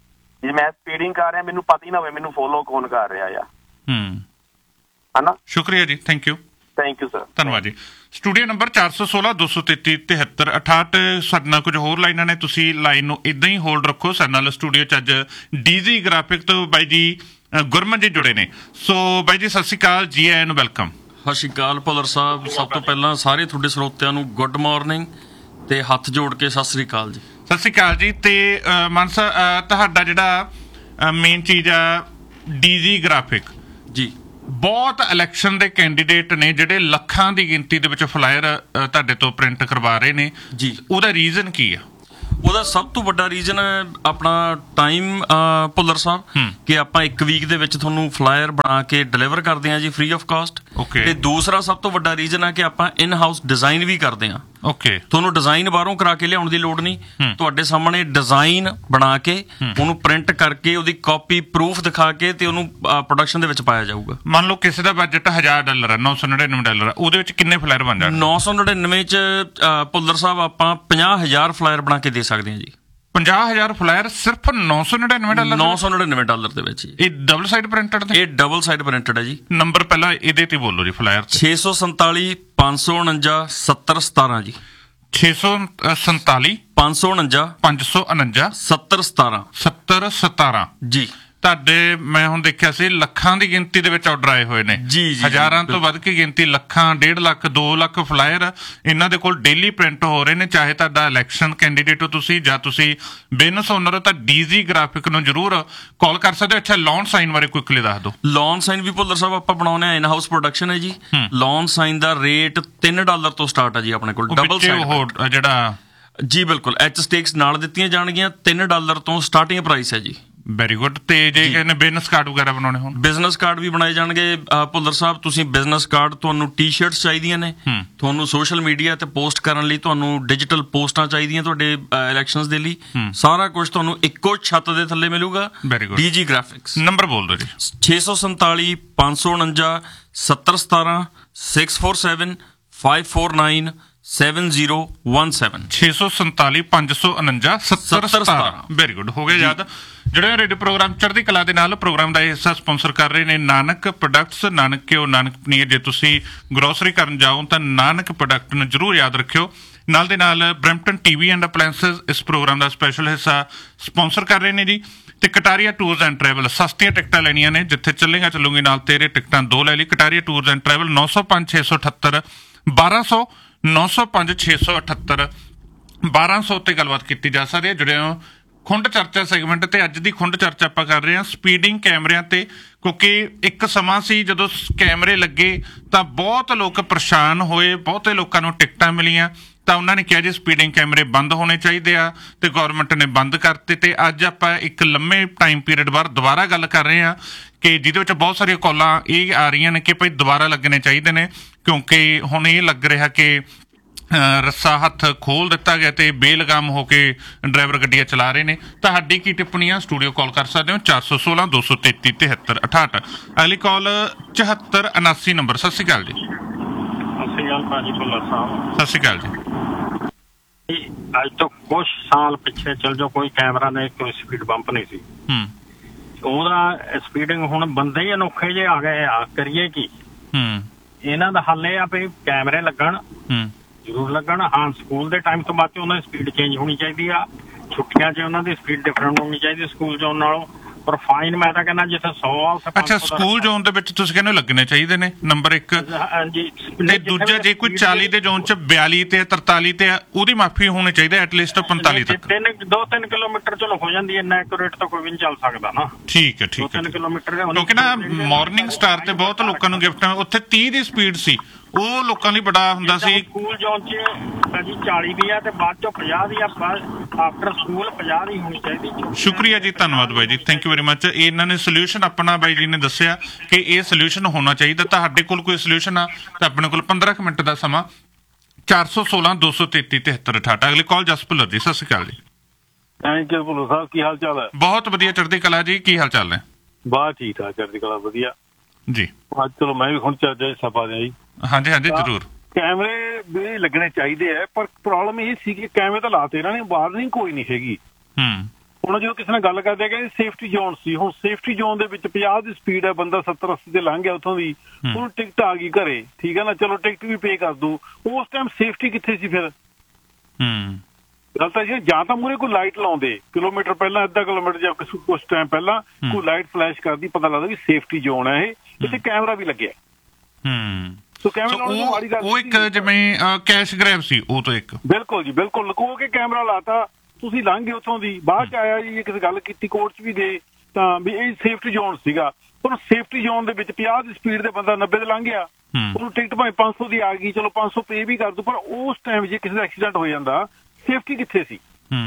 [SPEAKER 7] ਜੇ ਮੈਂ ਸਪੀਡਿੰਗ ਕਰ ਰਿਹਾ, ਮੈਨੂੰ ਪਤਾ ਹੀ ਨਾ ਹੋਵੇ ਮੈਨੂੰ ਫੋਲੋ ਕੌਣ ਕਰ ਰਿਹਾ ਆ। ਹੂੰ, ਹਨਾ। ਸ਼ੁਕਰੀਆ ਜੀ, thank you. Thank you sir. ਧੰਨਵਾਦ ਜੀ।
[SPEAKER 1] ਸਟੂਡੀਓ ਨੰਬਰ ਚਾਰ ਸੌ ਸੋਲਾਂ ਦੋ ਸੌ ਤੇਤੀ ਤਿਹੱਤਰ ਅਠਾਹਠ। ਸਾਡੇ ਨਾਲ ਕੁਝ ਹੋਰ ਲਾਈਨਾਂ ਨੇ, ਤੁਸੀਂ ਲਾਈਨ ਨੂੰ ਇੱਦਾਂ ਹੀ ਹੋਲਡ ਰੱਖੋ। ਸਾਡੇ ਨਾਲ ਸਟੂਡੀਓ 'ਚ ਅੱਜ ਡੀਜੀ ਗ੍ਰਾਫਿਕ ਤੋਂ ਬਾਈ ਜੀ ਗੁਰਮਨ ਜੀ ਜੁੜੇ ਨੇ। ਸੋ ਬਾਈ ਜੀ ਸਤਿ ਸ਼੍ਰੀ ਅਕਾਲ, ਜੀ ਆਇਆਂ ਨੂੰ, ਵੈਲਕਮ।
[SPEAKER 8] ਸਤਿ ਸ਼੍ਰੀ ਅਕਾਲ ਭੁੱਲਰ ਸਾਹਿਬ। ਸਭ ਤੋਂ ਪਹਿਲਾਂ ਸਾਰੇ ਤੁਹਾਡੇ ਸਰੋਤਿਆਂ ਨੂੰ ਗੁੱਡ ਮਾਰਨਿੰਗ ਤੇ ਹੱਥ ਜੋੜ ਕੇ ਸਤਿ ਸ਼੍ਰੀ ਅਕਾਲ ਜੀ।
[SPEAKER 1] ਸਤਿ ਸ਼੍ਰੀ ਅਕਾਲ ਜੀ। ਤੇ ਮਾਨਸਾ, ਤੁਹਾਡਾ ਜਿਹੜਾ ਮੇਨ ਚੀਜ਼ ਆ ਡੀਜੀ ਗ੍ਰਾਫਿਕ ਜੀ, ਬਹੁਤ ਇਲੈਕਸ਼ਨ ਦੇ ਕੈਂਡੀਡੇਟ ਨੇ ਜਿਹੜੇ ਲੱਖਾਂ ਦੀ ਗਿਣਤੀ ਦੇ ਵਿੱਚ ਫਲਾਇਰ ਤੁਹਾਡੇ ਤੋਂ ਪ੍ਰਿੰਟ ਕਰਵਾ ਰਹੇ ਨੇ ਜੀ, ਉਹਦਾ ਰੀਜ਼ਨ ਕੀ ਆ?
[SPEAKER 8] ਉਹਦਾ ਸਭ ਤੋਂ ਵੱਡਾ ਰੀਜ਼ਨ ਆਪਣਾ ਟਾਈਮ ਭੁੱਲਰ ਸਾਹਿਬ, ਕਿ ਆਪਾਂ ਇੱਕ ਵੀਕ ਦੇ ਵਿੱਚ ਤੁਹਾਨੂੰ ਫਲਾਇਰ ਬਣਾ ਕੇ ਡਿਲੀਵਰ ਕਰਦੇ ਹਾਂ ਜੀ, ਫ੍ਰੀ ਆਫ ਕਾਸਟ। ਤੇ ਦੂਸਰਾ ਸਭ ਤੋਂ ਵੱਡਾ ਰੀਜ਼ਨ ਆ ਕਿ ਆਪਾਂ ਇਨ ਹਾਊਸ ਡਿਜ਼ਾਈਨ ਵੀ ਕਰਦੇ ਹਾਂ। ਓਕੇ, ਤੁਹਾਨੂੰ ਡਿਜ਼ਾਈਨ ਬਾਹਰੋਂ ਕਰਾ ਕੇ ਲਿਆਉਣ ਦੀ ਲੋੜ ਨਹੀਂ, ਤੁਹਾਡੇ ਸਾਹਮਣੇ ਡਿਜ਼ਾਈਨ ਬਣਾ ਕੇ ਉਹਨੂੰ ਪ੍ਰਿੰਟ ਕਰਕੇ ਉਹਦੀ ਕਾਪੀ ਪ੍ਰੂਫ ਦਿਖਾ ਕੇ ਤੇ ਉਹਨੂੰ ਪ੍ਰੋਡਕਸ਼ਨ ਦੇ ਵਿੱਚ ਪਾਇਆ ਜਾਊਗਾ।
[SPEAKER 1] ਮੰਨ ਲਓ ਕਿਸੇ ਦਾ ਬਜਟ ਹਜ਼ਾਰ ਡਾਲਰ ਆ, ਨੌ ਸੌ ਨੜਿਨਵੇਂ ਡਾਲਰ ਆ, ਉਹਦੇ ਵਿੱਚ ਕਿੰਨੇ ਫਲਾਇਰ ਬਣ ਜਾਣ?
[SPEAKER 8] ਨੌ ਸੌ ਨੜਿਨਵੇਂ ਚ ਭੁੱਲਰ ਸਾਹਿਬ ਆਪਾਂ ਪੰਜਾਹ ਹਜ਼ਾਰ ਫਲਾਇਰ ਬਣਾ ਕੇ ਦੇ ਸਕਦੇ ਹਾਂ ਜੀ।
[SPEAKER 1] ਪੰਜਾਹ ਹਜ਼ਾਰ ਫਲਾਇਰ ਸਿਰਫ ਨੌ ਸੌ ਨੜਿਨਵੇਂ ਡਾਲਰ?
[SPEAKER 8] ਨੌ ਸੌ ਨੜਿਨਵੇਂ ਡਾਲਰ ਦੇ ਵਿੱਚ।
[SPEAKER 1] ਇਹ ਡਬਲ ਸਾਈਡ ਪ੍ਰਿੰਟਡ ਨੇ?
[SPEAKER 8] ਇਹ ਡਬਲ ਸਾਈਡ ਪ੍ਰਿੰਟਡ ਹੈ ਜੀ।
[SPEAKER 1] ਨੰਬਰ ਪਹਿਲਾਂ ਇਹਦੇ ਤੇ ਬੋਲੋ ਜੀ ਫਲਾਇਰ।
[SPEAKER 8] ਛੇ ਸੌ ਸੰਤਾਲੀ ਪੰਜ ਸੌ ਉਣੰਜਾ ਸੱਤਰ ਸਤਾਰਾਂ ਜੀ।
[SPEAKER 1] ਛੇ ਸੌ ਸੰਤਾਲੀ
[SPEAKER 8] ਪੰਜ ਸੌ ਉਣੰਜਾ
[SPEAKER 1] ਪੰਜ ਸੌ ਉਣੰਜਾ
[SPEAKER 8] ਸੱਤਰ ਸਤਾਰਾਂ
[SPEAKER 1] ਸੱਤਰ ਸਤਾਰਾਂ
[SPEAKER 8] ਜੀ।
[SPEAKER 1] ਤੁਹਾਡੇ ਮੈਂ ਹੁਣ ਦੇਖਿਆ ਸੀ ਲੱਖਾਂ ਦੀ ਗਿਣਤੀ ਦੇ ਵਿੱਚ ਆਰਡਰ ਆਏ ਹੋਏ ਨੇ, ਹਜ਼ਾਰਾਂ ਤੋਂ ਵੱਧ ਕੇ ਗਿਣਤੀ, ਲੱਖਾਂ, ਡੇਢ ਲੱਖ, ਦੋ ਲੱਖ ਫਲਾਇਰ ਇਹਨਾਂ ਦੇ ਕੋਲ ਡੇਲੀ ਪ੍ਰਿੰਟ ਹੋ ਰਹੇ ਨੇ। ਚਾਹੇ ਤੁਹਾਡਾ ਇਲੈਕਸ਼ਨ ਕੈਂਡੀਡੇਟ ਹੋ ਤੁਸੀਂ ਜਾਂ ਤੁਸੀਂ ਬਿਜ਼ਨਸ ਓਨਰ ਹੋ ਤਾਂ ਡੀਜੀ ਗ੍ਰਾਫਿਕ ਨੂੰ ਜ਼ਰੂਰ ਕਾਲ ਕਰ ਸਕਦੇ ਹੋ। ਅੱਛਾ, ਲੌਨ ਸਾਈਨ ਬਾਰੇ ਕੁਇਕਲੀ ਦੱਸ ਦਿਓ।
[SPEAKER 8] ਲੌਨ ਸਾਈਨ ਵੀ ਭੁੱਲਰ ਸਾਹਿਬ ਆਪਾਂ ਬਣਾਉਣੇ ਆ, ਇਨ ਹਾਊਸ ਪ੍ਰੋਡਕਸ਼ਨ ਹੈ ਜੀ। ਲੌਨ ਸਾਈਨ ਦਾ ਰੇਟ ਤਿੰਨ ਡਾਲਰ ਤੋਂ ਸਟਾਰਟ ਹੈ ਜੀ ਆਪਣੇ ਕੋਲ, ਡਬਲ ਸਾਈਡ
[SPEAKER 1] ਜਿਹੜਾ
[SPEAKER 8] ਜੀ ਬਿਲਕੁਲ ਐਚ ਸਟੇਕਸ ਨਾਲ ਦਿੱਤੀਆਂ ਜਾਣਗੀਆਂ। ਤਿੰਨ ਡਾਲਰ ਤੋਂ ਸਟਾਰਟਿੰਗ ਪ੍ਰਾਈਸ ਹੈ ਜੀ।
[SPEAKER 1] Very good. ਤੇ ਜੇ ਕਹਿੰਦੇ ਬਿਜ਼ਨਸ ਕਾਰਡ ਵਗੈਰਾ ਬਣਾਉਣੇ ਹੋਣ,
[SPEAKER 8] ਬਿਜ਼ਨਸ ਕਾਰਡ ਵੀ ਬਣਾਏ ਜਾਣਗੇ ਭੁੱਲਰ ਸਾਹਿਬ। ਤੁਸੀਂ ਬਿਜ਼ਨਸ ਕਾਰਡ, ਤੁਹਾਨੂੰ ਟੀ ਸ਼ਰਟਸ ਚਾਹੀਦੀਆਂ ਨੇ, ਤੁਹਾਨੂੰ ਸੋਸ਼ਲ ਮੀਡੀਆ ਤੇ ਪੋਸਟ ਕਰਨ ਲਈ ਤੁਹਾਨੂੰ ਡਿਜੀਟਲ ਪੋਸਟਾਂ ਚਾਹੀਦੀਆਂ ਤੁਹਾਡੇ ਇਲੈਕਸ਼ਨਸ ਦੇ ਲਈ, ਸਾਰਾ ਕੁਝ ਤੁਹਾਨੂੰ ਇੱਕੋ ਛੱਤ ਦੇ ਥੱਲੇ ਮਿਲੂਗਾ। DG graphics.
[SPEAKER 1] ਨੰਬਰ ਬੋਲ ਦਿਓ ਜੀ।
[SPEAKER 8] ਛੇ ਸੌ ਸੰਤਾਲੀ ਪੰਜ ਸੌ ਉਣੰਜਾ ਸੱਤਰ ਸਤਾਰਾਂ six four seven five four nine seven zero one seven
[SPEAKER 1] ਛੇ ਸੌ ਸੰਤਾਲੀ ਪੰਜ ਸੌ ਉਣੰਜਾ ਸੱਤਰ ਸਤਾਰਾਂ। ਵੈਰੀ ਗੁੱਡ, ਹੋ ਗਿਆ ਯਾਦ। ਜਿਹੜੇ ਰੇਡੀਓ ਪ੍ਰੋਗਰਾਮ ਚੜ੍ਹਦੀ ਕਲਾ ਦੇ ਨਾਲ ਪ੍ਰੋਗਰਾਮ ਦਾ ਹਿੱਸਾ ਸਪਾਂਸਰ ਕਰ ਰਹੇ ਨੇ ਨਾਨਕ ਪ੍ਰੋਡਕਟਸ, ਨਾਨਕ ਘਿਓ, ਨਾਨਕ ਪਨੀਰ। ਜੇ ਤੁਸੀਂ ਗਰੋਸਰੀ ਕਰਨ ਜਾਓ ਤਾਂ ਨਾਨਕ ਪ੍ਰੋਡਕਟ ਨੂੰ ਜ਼ਰੂਰ ਯਾਦ ਰੱਖਿਓ। ਨਾਲ ਦੇ ਨਾਲ ਬਰੈਂਪਟਨ ਟੀਵੀ ਐਂਡ ਅਪਲਾਇੰਸਸ ਇਸ ਪ੍ਰੋਗਰਾਮ ਦਾ ਸਪੈਸ਼ਲ ਹਿੱਸਾ ਸਪਾਂਸਰ ਕਰ ਰਹੇ ਨੇ ਜੀ। ਤੇ ਕਟਾਰੀਆ ਟੂਰਸ ਐਂਡ ਟਰੈਵਲ, ਸਸਤੀਆਂ ਟਿਕਟਾਂ ਲੈਣੀਆਂ ਨੇ, ਜਿੱਥੇ ਚੱਲੇਗਾ ਚੱਲੂਗੀ ਨਾਲ ਤੇਰੇ ਟਿਕਟਾਂ ਦੋ ਲੈ ਲਈ। ਕਟਾਰੀਆ ਟੂਰਸ ਐਂਡ ਟਰੈਵਲ ਨੌ ਸੌ ਪੰਜ ਛੇ ਸੌ ਅਠੱਤਰ ਬਾਰਾਂ ਸੌ ਨੌ ਸੌ ਪੰਜ ਛੇ ਸੌ ਅਠੱਤਰ ਬਾਰਾਂ ਸੌ ਤੇ ਗੱਲਬਾਤ ਕੀਤੀ ਜਾ ਸਕਦੀ ਹੈ। ਜੁੜੇ ਹੋ ਖੁੰਡ ਚਰਚਾ ਸੈਗਮੈਂਟ ਤੇ। ਅੱਜ ਦੀ ਖੁੰਡ ਚਰਚਾ ਆਪਾਂ ਕਰ ਰਹੇ ਹਾਂ ਸਪੀਡਿੰਗ ਕੈਮਰਿਆਂ ਤੇ, ਕਿਉਂਕਿ ਇੱਕ ਸਮਾਂ ਸੀ ਜਦੋਂ ਕੈਮਰੇ ਲੱਗੇ ਤਾਂ ਬਹੁਤ ਲੋਕ ਪਰੇਸ਼ਾਨ ਹੋਏ, ਬਹੁਤੇ ਲੋਕਾਂ ਨੂੰ ਟਿਕਟਾਂ ਮਿਲੀਆਂ ਤਾਂ ਉਹਨਾਂ ਨੇ ਕਿਹਾ ਜੀ ਸਪੀਡਿੰਗ ਕੈਮਰੇ ਬੰਦ ਹੋਣੇ ਚਾਹੀਦੇ ਆ ਤੇ ਗੌਰਮੈਂਟ ਨੇ ਬੰਦ ਕਰਤੇ। ਤੇ ਅੱਜ ਆਪਾਂ ਇੱਕ ਲੰਮੇ ਟਾਈਮ ਪੀਰੀਅਡ ਬਾਅਦ ਦੁਬਾਰਾ ਗੱਲ ਕਰ ਰਹੇ ਹਾਂ ਕਿ ਜਿਹਦੇ ਵਿੱਚ ਬਹੁਤ ਸਾਰੀਆਂ ਕਾਲਾਂ ਇਹ ਆ ਰਹੀਆਂ ਨੇ ਕਿ ਭਾਈ ਦੁਬਾਰਾ ਲੱਗਣੇ ਚਾਹੀਦੇ ਨੇ, ਕਿਉਂਕਿ ਹੁਣ ਇਹ ਲੱਗ ਰਿਹਾ ਕਿ ਰੱਸਾ ਹੱਥ ਖੋਲ ਦਿੱਤਾ ਗਿਆ ਤੇ ਬੇਲਗਾਮ ਹੋ ਕੇ ਡਰਾਈਵਰ ਗੱਡੀਆਂ ਚਲਾ ਰਹੇ ਨੇ। ਤੁਹਾਡੀ ਕੀ ਟਿੱਪਣੀ ਆ? ਸਟੂਡੀਓ ਕਾਲ ਕਰ ਸਕਦੇ ਹੋ ਚਾਰ ਸੌ ਸੋਲਾਂ ਦੋ ਸੌ ਤੇਤੀ ਤਿਹੱਤਰ ਅਠਾਹਠ। ਅਗਲੀ ਕਾਲ ਚੁਹੱਤਰ ਉਨਾਸੀ ਨੰਬਰ। ਸਤਿ ਸ਼੍ਰੀ ਅਕਾਲ ਜੀ।
[SPEAKER 9] ਸਤਿ ਸ਼੍ਰੀ ਅਕਾਲ ਭਾਜੀ ਭੁੱਲਰ ਸਾਹਿਬ।
[SPEAKER 1] ਸਤਿ ਸ਼੍ਰੀ ਅਕਾਲ ਜੀ।
[SPEAKER 9] ਅੱਜ ਤੋਂ ਕੁਛ ਸਾਲ ਪਿੱਛੇ ਚਲ ਜਾਓ, ਕੋਈ ਕੈਮਰਾ ਨਹੀਂ, ਕੋਈ ਸਪੀਡ ਬੰਪ ਨਹੀਂ ਸੀ।
[SPEAKER 1] ਹੂੰ
[SPEAKER 9] ਉਹਦਾ ਸਪੀਡਿੰਗ ਹੁਣ ਬੰਦੇ ਹੀ ਅਨੋਖੇ ਜਿਹੇ ਆ ਗਏ ਆ, ਕਰੀਏ ਕੀ?
[SPEAKER 1] ਹੂੰ
[SPEAKER 9] ਇਹਨਾਂ ਦਾ ਹੱਲ ਇਹ ਆ ਵੀ ਕੈਮਰੇ ਲੱਗਣ,
[SPEAKER 1] ਹੂੰ
[SPEAKER 9] ਜ਼ਰੂਰ ਲੱਗਣ। ਹਾਂ, ਸਕੂਲ ਦੇ ਟਾਈਮ ਤੋਂ ਬਾਅਦ 'ਚ ਉਹਨਾਂ ਦੀ ਸਪੀਡ ਚੇਂਜ ਹੋਣੀ ਚਾਹੀਦੀ ਆ। ਛੁੱਟੀਆਂ 'ਚ ਉਹਨਾਂ ਦੀ ਸਪੀਡ ਡਿਫਰੈਂਟ ਹੋਣੀ ਚਾਹੀਦੀ ਸਕੂਲ ਜ਼ੋਨ ਨਾਲੋਂ। ਪਰ ਫਾਈਨ ਮੈਂ ਤਾਂ ਕਹਿੰਦਾ ਜਿੱਥੇ ਸੌ ਆ ਉੱਥੇ
[SPEAKER 1] ਅੱਛਾ, ਸਕੂਲ ਜ਼ੋਨ ਦੇ ਵਿੱਚ ਤੁਸੀਂ ਕਹਿੰਦੇ ਲੱਗਣੇ ਚਾਹੀਦੇ ਨੇ, ਨੰਬਰ ਇੱਕ।
[SPEAKER 9] ਹਾਂਜੀ।
[SPEAKER 1] ਤੇ ਦੂਜਾ, ਜੇ ਕੋਈ ਚਾਲੀ ਦੇ ਜ਼ੋਨ 'ਚ ਬਿਆਲੀ ਤੇ ਤਰਤਾਲੀ ਤੇ ਉਹਦੀ ਮਾਫੀ ਹੋਣੀ ਚਾਹੀਦੀ ਐਟਲੀਸਟ ਪੰਤਾਲੀ ਤੱਕ।
[SPEAKER 9] ਤਿੰਨ ਦੋ ਤਿੰਨ ਕਿਲੋਮੀਟਰ ਚਲੋ ਹੋ ਜਾਂਦੀ ਹੈ, ਇੰਨਾ ਐਕੂਰੇਟ ਤਾਂ ਕੋਈ ਵੀ ਨਹੀਂ ਚੱਲ ਸਕਦਾ ਨਾ।
[SPEAKER 1] ਠੀਕ ਹੈ, ਠੀਕ ਹੈ।
[SPEAKER 9] ਤਿੰਨ ਕਿਲੋਮੀਟਰ
[SPEAKER 1] ਕਿਉਂਕਿ ਨਾ ਮਾਰਨਿੰਗ ਸਟਾਰ ਤੇ ਬਹੁਤ ਲੋਕਾਂ ਨੂੰ ਗਿਫਟ, ਉੱਥੇ ਤੀਹ ਦੀ ਸਪੀਡ ਸੀ, ਉਹ ਲੋਕਾਂ ਲਈ ਬੜਾ ਹੁੰਦਾ ਸੀ।
[SPEAKER 9] ਸਕੂਲ ਜ਼ੋਨ 'ਚ ਜੀ ਚਾਲੀ ਦੀ ਆ ਤੇ ਬਾਅਦ ਚੋਂ ਪੰਜਾਹ ਦੀ ਆ, ਆਫਟਰ ਸਕੂਲ ਪੰਜਾਹ ਦੀ ਹੋਣੀ ਚਾਹੀਦੀ।
[SPEAKER 1] ਸ਼ੁਕਰੀਆ ਜੀ, ਧੰਨਵਾਦ ਬਾਈ ਜੀ, ਥੈਂਕ ਯੂ ਵੈਰੀ ਮੱਚ। ਇਹਨਾਂ ਨੇ ਸੋਲਿਊਸ਼ਨ ਆਪਣਾ ਬਾਈ ਜੀ ਨੇ ਦੱਸਿਆ ਕਿ ਇਹ ਸੋਲਿਊਸ਼ਨ ਹੋਣਾ ਚਾਹੀਦਾ। ਤੁਹਾਡੇ ਕੋਲ ਕੋਈ ਸੋਲਿਊਸ਼ਨ ਆ ਤਾਂ ਆਪਣੇ ਕੋਲ ਪੰਦਰਾਂ ਕੁ ਮਿੰਟ ਦਾ ਸਮਾਂ, ਚਾਰ ਸੌ ਸੋਲਾਂ ਦੋ ਸੌ ਤੇਤੀ ਤਿਹੱਤਰ ਅਠਾਹਠ। ਅਗਲੀ ਕਾਲ ਜਸ ਭੁੱਲਰ ਜੀ। ਸਤਿ ਸ਼੍ਰੀ ਅਕਾਲ ਜੀ।
[SPEAKER 5] ਥੈਂਕ ਯੂ ਭੁੱਲਰ ਸਾਹਿਬ, ਕੀ ਹਾਲ ਚਾਲ ਹੈ?
[SPEAKER 1] ਬਹੁਤ ਵਧੀਆ, ਚੜ੍ਹਦੀ ਕਲਾ ਜੀ, ਕੀ ਹਾਲ ਚਾਲ ਹੈ?
[SPEAKER 5] ਬਸ ਠੀਕ ਠਾਕ, ਚੜ੍ਹਦੀ ਕਲਾ, ਵਧੀਆ
[SPEAKER 1] ਜੀ।
[SPEAKER 5] ਅੱਜ ਚਲੋ ਮੈਂ ਵੀ ਹੁਣ ਚਰਚਾ ਹਿੱਸਾ ਪਾ ਦਿਆਂ ਜੀ।
[SPEAKER 1] ਹਾਂਜੀ ਹਾਂਜੀ ਜ਼ਰੂਰ।
[SPEAKER 5] ਕੈਮਰੇ ਵੀ ਲੱਗਣੇ ਚਾਹੀਦੇ ਆ, ਪਰ ਪ੍ਰੋਬਲਮ ਇਹ ਸੀ ਕਿ ਕੈਮਰੇ ਤਾਂ ਲਾਤੇ ਇਹਨਾਂ ਨੇ, ਵਾਰਨਿੰਗ ਕੋਈ ਨਹੀਂ ਹੈਗੀ।
[SPEAKER 1] ਹੂੰ
[SPEAKER 5] ਹੁਣ ਜਦੋਂ ਕਿਸੇ ਨਾਲ ਗੱਲ ਕਰਦੇ ਕਿ ਸੇਫਟੀ ਜ਼ੋਨ ਸੀ, ਹੁਣ ਸੇਫਟੀ ਜ਼ੋਨ ਦੇ ਵਿੱਚ ਪੰਜਾਹ ਦੀ ਸਪੀਡ ਹੈ, ਬੰਦਾ ਸੱਤਰ ਅੱਸੀ ਤੇ ਲੰਘ ਗਿਆ ਉੱਥੋਂ ਦੀ, ਉਹਨੂੰ ਟਿਕਟ ਆ ਗਈ ਘਰੇ, ਠੀਕ ਹੈ ਨਾ, ਚਲੋ ਟਿਕਟ ਵੀ ਪੇ ਕਰ ਦੂ। ਉਸ ਟਾਈਮ ਸੇਫਟੀ ਕਿੱਥੇ ਸੀ ਫਿਰ?
[SPEAKER 1] ਹੂੰ
[SPEAKER 5] ਗੱਲ ਤਾਂ ਜੀ, ਜਾਂ ਤਾਂ ਮੂਹਰੇ ਕੋਈ ਲਾਈਟ ਲਾਉਂਦੇ ਕਿਲੋਮੀਟਰ ਪਹਿਲਾਂ, ਅੱਧਾ ਕਿਲੋਮੀਟਰ ਜਾਂ ਕੁਛ ਟਾਈਮ ਪਹਿਲਾਂ ਕੋਈ ਲਾਈਟ ਫਲੈਸ਼ ਕਰਦੀ, ਪਤਾ ਲੱਗਦਾ ਵੀ ਸੇਫਟੀ ਜ਼ੋਨ ਹੈ ਇਹ, ਇੱਥੇ ਕੈਮਰਾ ਵੀ ਲੱਗਿਆ।
[SPEAKER 1] ਹੂੰ
[SPEAKER 5] ਸੋ ਕੈਮਰਾ
[SPEAKER 1] ਉਹ ਇੱਕ ਜਿਵੇਂ ਕੈਸ਼ ਗ੍ਰੈਬ ਸੀ ਉਹ ਤੋਂ ਇੱਕ।
[SPEAKER 5] ਬਿਲਕੁਲ ਜੀ, ਬਿਲਕੁਲ। ਲੁਕੋ ਕੇ ਕੈਮਰਾ ਲਾਤਾ, ਤੁਸੀਂ ਲੰਘ ਗਏ ਉੱਥੋਂ ਦੀ, ਬਾਅਦ ਚ ਆਇਆ ਜੀ ਕਿਸੇ ਗੱਲ ਕੀਤੀ ਕੋਰਟ ਚ ਵੀ ਗਏ ਤਾਂ ਵੀ ਇਹ ਸੇਫਟੀ ਜ਼ੋਨ ਸੀਗਾ। ਪਰ ਸੇਫਟੀ ਜ਼ੋਨ ਦੇ ਵਿੱਚ ਪੰਜਾਹ ਦੀ ਸਪੀਡ ਦੇ ਬੰਦਾ ਨੱਬੇ ਤੇ ਲੰਘ ਗਿਆ, ਉਹਨੂੰ ਟਿਕਟ ਭਾਵੇਂ ਪੰਜ ਸੌ ਦੀ ਆ ਗਈ, ਚਲੋ ਪੰਜ ਸੌ ਪੇ ਵੀ ਕਰ ਦੂ, ਪਰ ਉਸ ਟਾਈਮ ਜੇ ਕਿਸੇ ਦਾ ਐਕਸੀਡੈਂਟ ਹੋ ਜਾਂਦਾ, ਸੇਫਟੀ ਕਿੱਥੇ ਸੀ?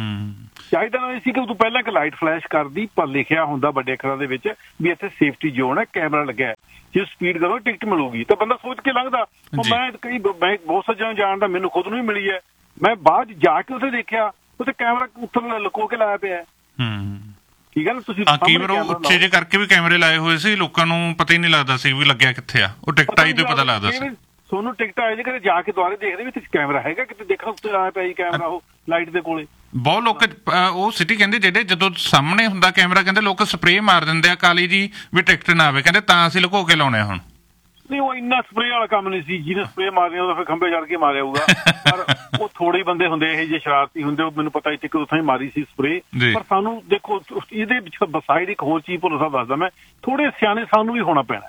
[SPEAKER 5] ਚਾਹੀਦਾ ਨਾ ਸੀ ਕਿ ਤੂੰ ਪਹਿਲਾਂ ਇੱਕ ਲਾਈਟ ਫਲੈਸ਼ ਕਰਦੀ, ਪਰ ਲਿਖਿਆ ਹੁੰਦਾ ਵੱਡੇ ਅੱਖਰਾਂ ਦੇ ਵਿੱਚ ਵੀ ਇੱਥੇ ਸੇਫਟੀ ਜ਼ੋਨ ਹੈ, ਕੈਮਰਾ ਲੱਗਿਆ, ਜੇ ਸਪੀਡ ਕਰੋ ਟਿਕਟ ਮਿਲੂਗੀ, ਤਾਂ ਬੰਦਾ ਸੋਚ ਕੇ ਲੰਘਦਾ। ਮੈਂ ਕਈ ਮੈਂ ਬਹੁਤ ਸੱਜਣਾ ਜਾਣਦਾ, ਮੈਨੂੰ ਖੁਦ ਨੂੰ ਵੀ ਮਿਲੀ ਹੈ, ਮੈਂ ਬਾਅਦ ਜਾ ਕੇ ਉੱਥੇ ਦੇਖਿਆ ਉੱਥੇ ਕੈਮਰਾ ਉੱਥੇ ਲੁਕੋ ਕੇ ਲਾਇਆ ਪਿਆ। ਠੀਕ ਹੈ ਨਾ, ਤੁਸੀਂ
[SPEAKER 1] ਕਈ ਵਾਰ ਉੱਚੇ ਜੇ ਕਰਕੇ ਵੀ ਕੈਮਰੇ ਲਾਏ ਹੋਏ ਸੀ, ਲੋਕਾਂ ਨੂੰ ਪਤਾ ਹੀ ਨਹੀਂ ਲੱਗਦਾ ਸੀ ਵੀ ਲੱਗਿਆ ਕਿੱਥੇ ਆ, ਉਹ ਟਿਕਟ ਆਈ ਤੋਂ ਪਤਾ ਲੱਗਦਾ ਸੀ।
[SPEAKER 5] ਤੁਹਾਨੂੰ ਟਿਕਟ ਆਏ ਜੇ ਕਿਤੇ ਜਾ ਕੇ ਦੁਆਰੇ ਦੇਖਦੇ ਵੀ ਇੱਥੇ ਕੈਮਰਾ ਹੈਗਾ, ਕਿਤੇ ਦੇਖਣਾ ਉੱਤੇ ਲਾਇਆ ਪਿਆ ਜੀ ਕੈਮਰਾ, ਉਹ ਲਾਈਟ ਦੇ ਕੋਲੇ।
[SPEAKER 1] ਬਹੁਤ ਲੋਕ ਉਹ ਸਿਟੀ ਕਹਿੰਦੇ ਜਿਹੜੇ ਜਦੋਂ ਸਾਹਮਣੇ ਹੁੰਦਾ ਕੈਮਰਾ, ਕਹਿੰਦੇ ਲੋਕ ਸਪਰੇਅ ਮਾਰ ਦਿੰਦੇ ਆ ਕਾਲੀ ਜੀ ਵੀ ਟਿਕਟ ਨਾ ਆਵੇ, ਕਹਿੰਦੇ ਤਾਂ ਅਸੀਂ ਲੁਕੋ ਕੇ ਲਾਉਣੇ ਹੁਣ।
[SPEAKER 5] ਨਹੀਂ ਉਹ ਇੰਨਾ ਸਪਰੇਅ ਵਾਲਾ ਕੰਮ ਨਹੀਂ ਸੀ, ਜਿਹਨੇ ਸਪਰੇਅ ਮਾਰਨੀ ਉਹਦਾ ਫਿਰ ਖੰਭੇ ਚੜ ਕੇ ਮਾਰਿਆ ਹੋਊਗਾ। ਪਰ ਉਹ ਥੋੜੇ ਬੰਦੇ ਹੁੰਦੇ ਇਹ ਜਿਹੇ ਸ਼ਰਾਰਤੀ ਹੁੰਦੇ, ਉਹ ਮੈਨੂੰ ਪਤਾ ਇੱਥੇ ਕਿਦੋਂ ਥਾਂ ਮਾਰੀ ਸੀ ਸਪਰੇਅ। ਪਰ ਸਾਨੂੰ ਦੇਖੋ ਇਹਦੇ ਵਿੱਚ ਬਸਾਈਡ ਇੱਕ ਹੋਰ ਚੀਜ਼ ਭੁੱਲ ਸਾਹਿਬ ਦੱਸਦਾ ਮੈਂ, ਥੋੜੇ ਸਿਆਣੇ ਸਾਨੂੰ ਵੀ ਹੋਣਾ ਪੈਣਾ।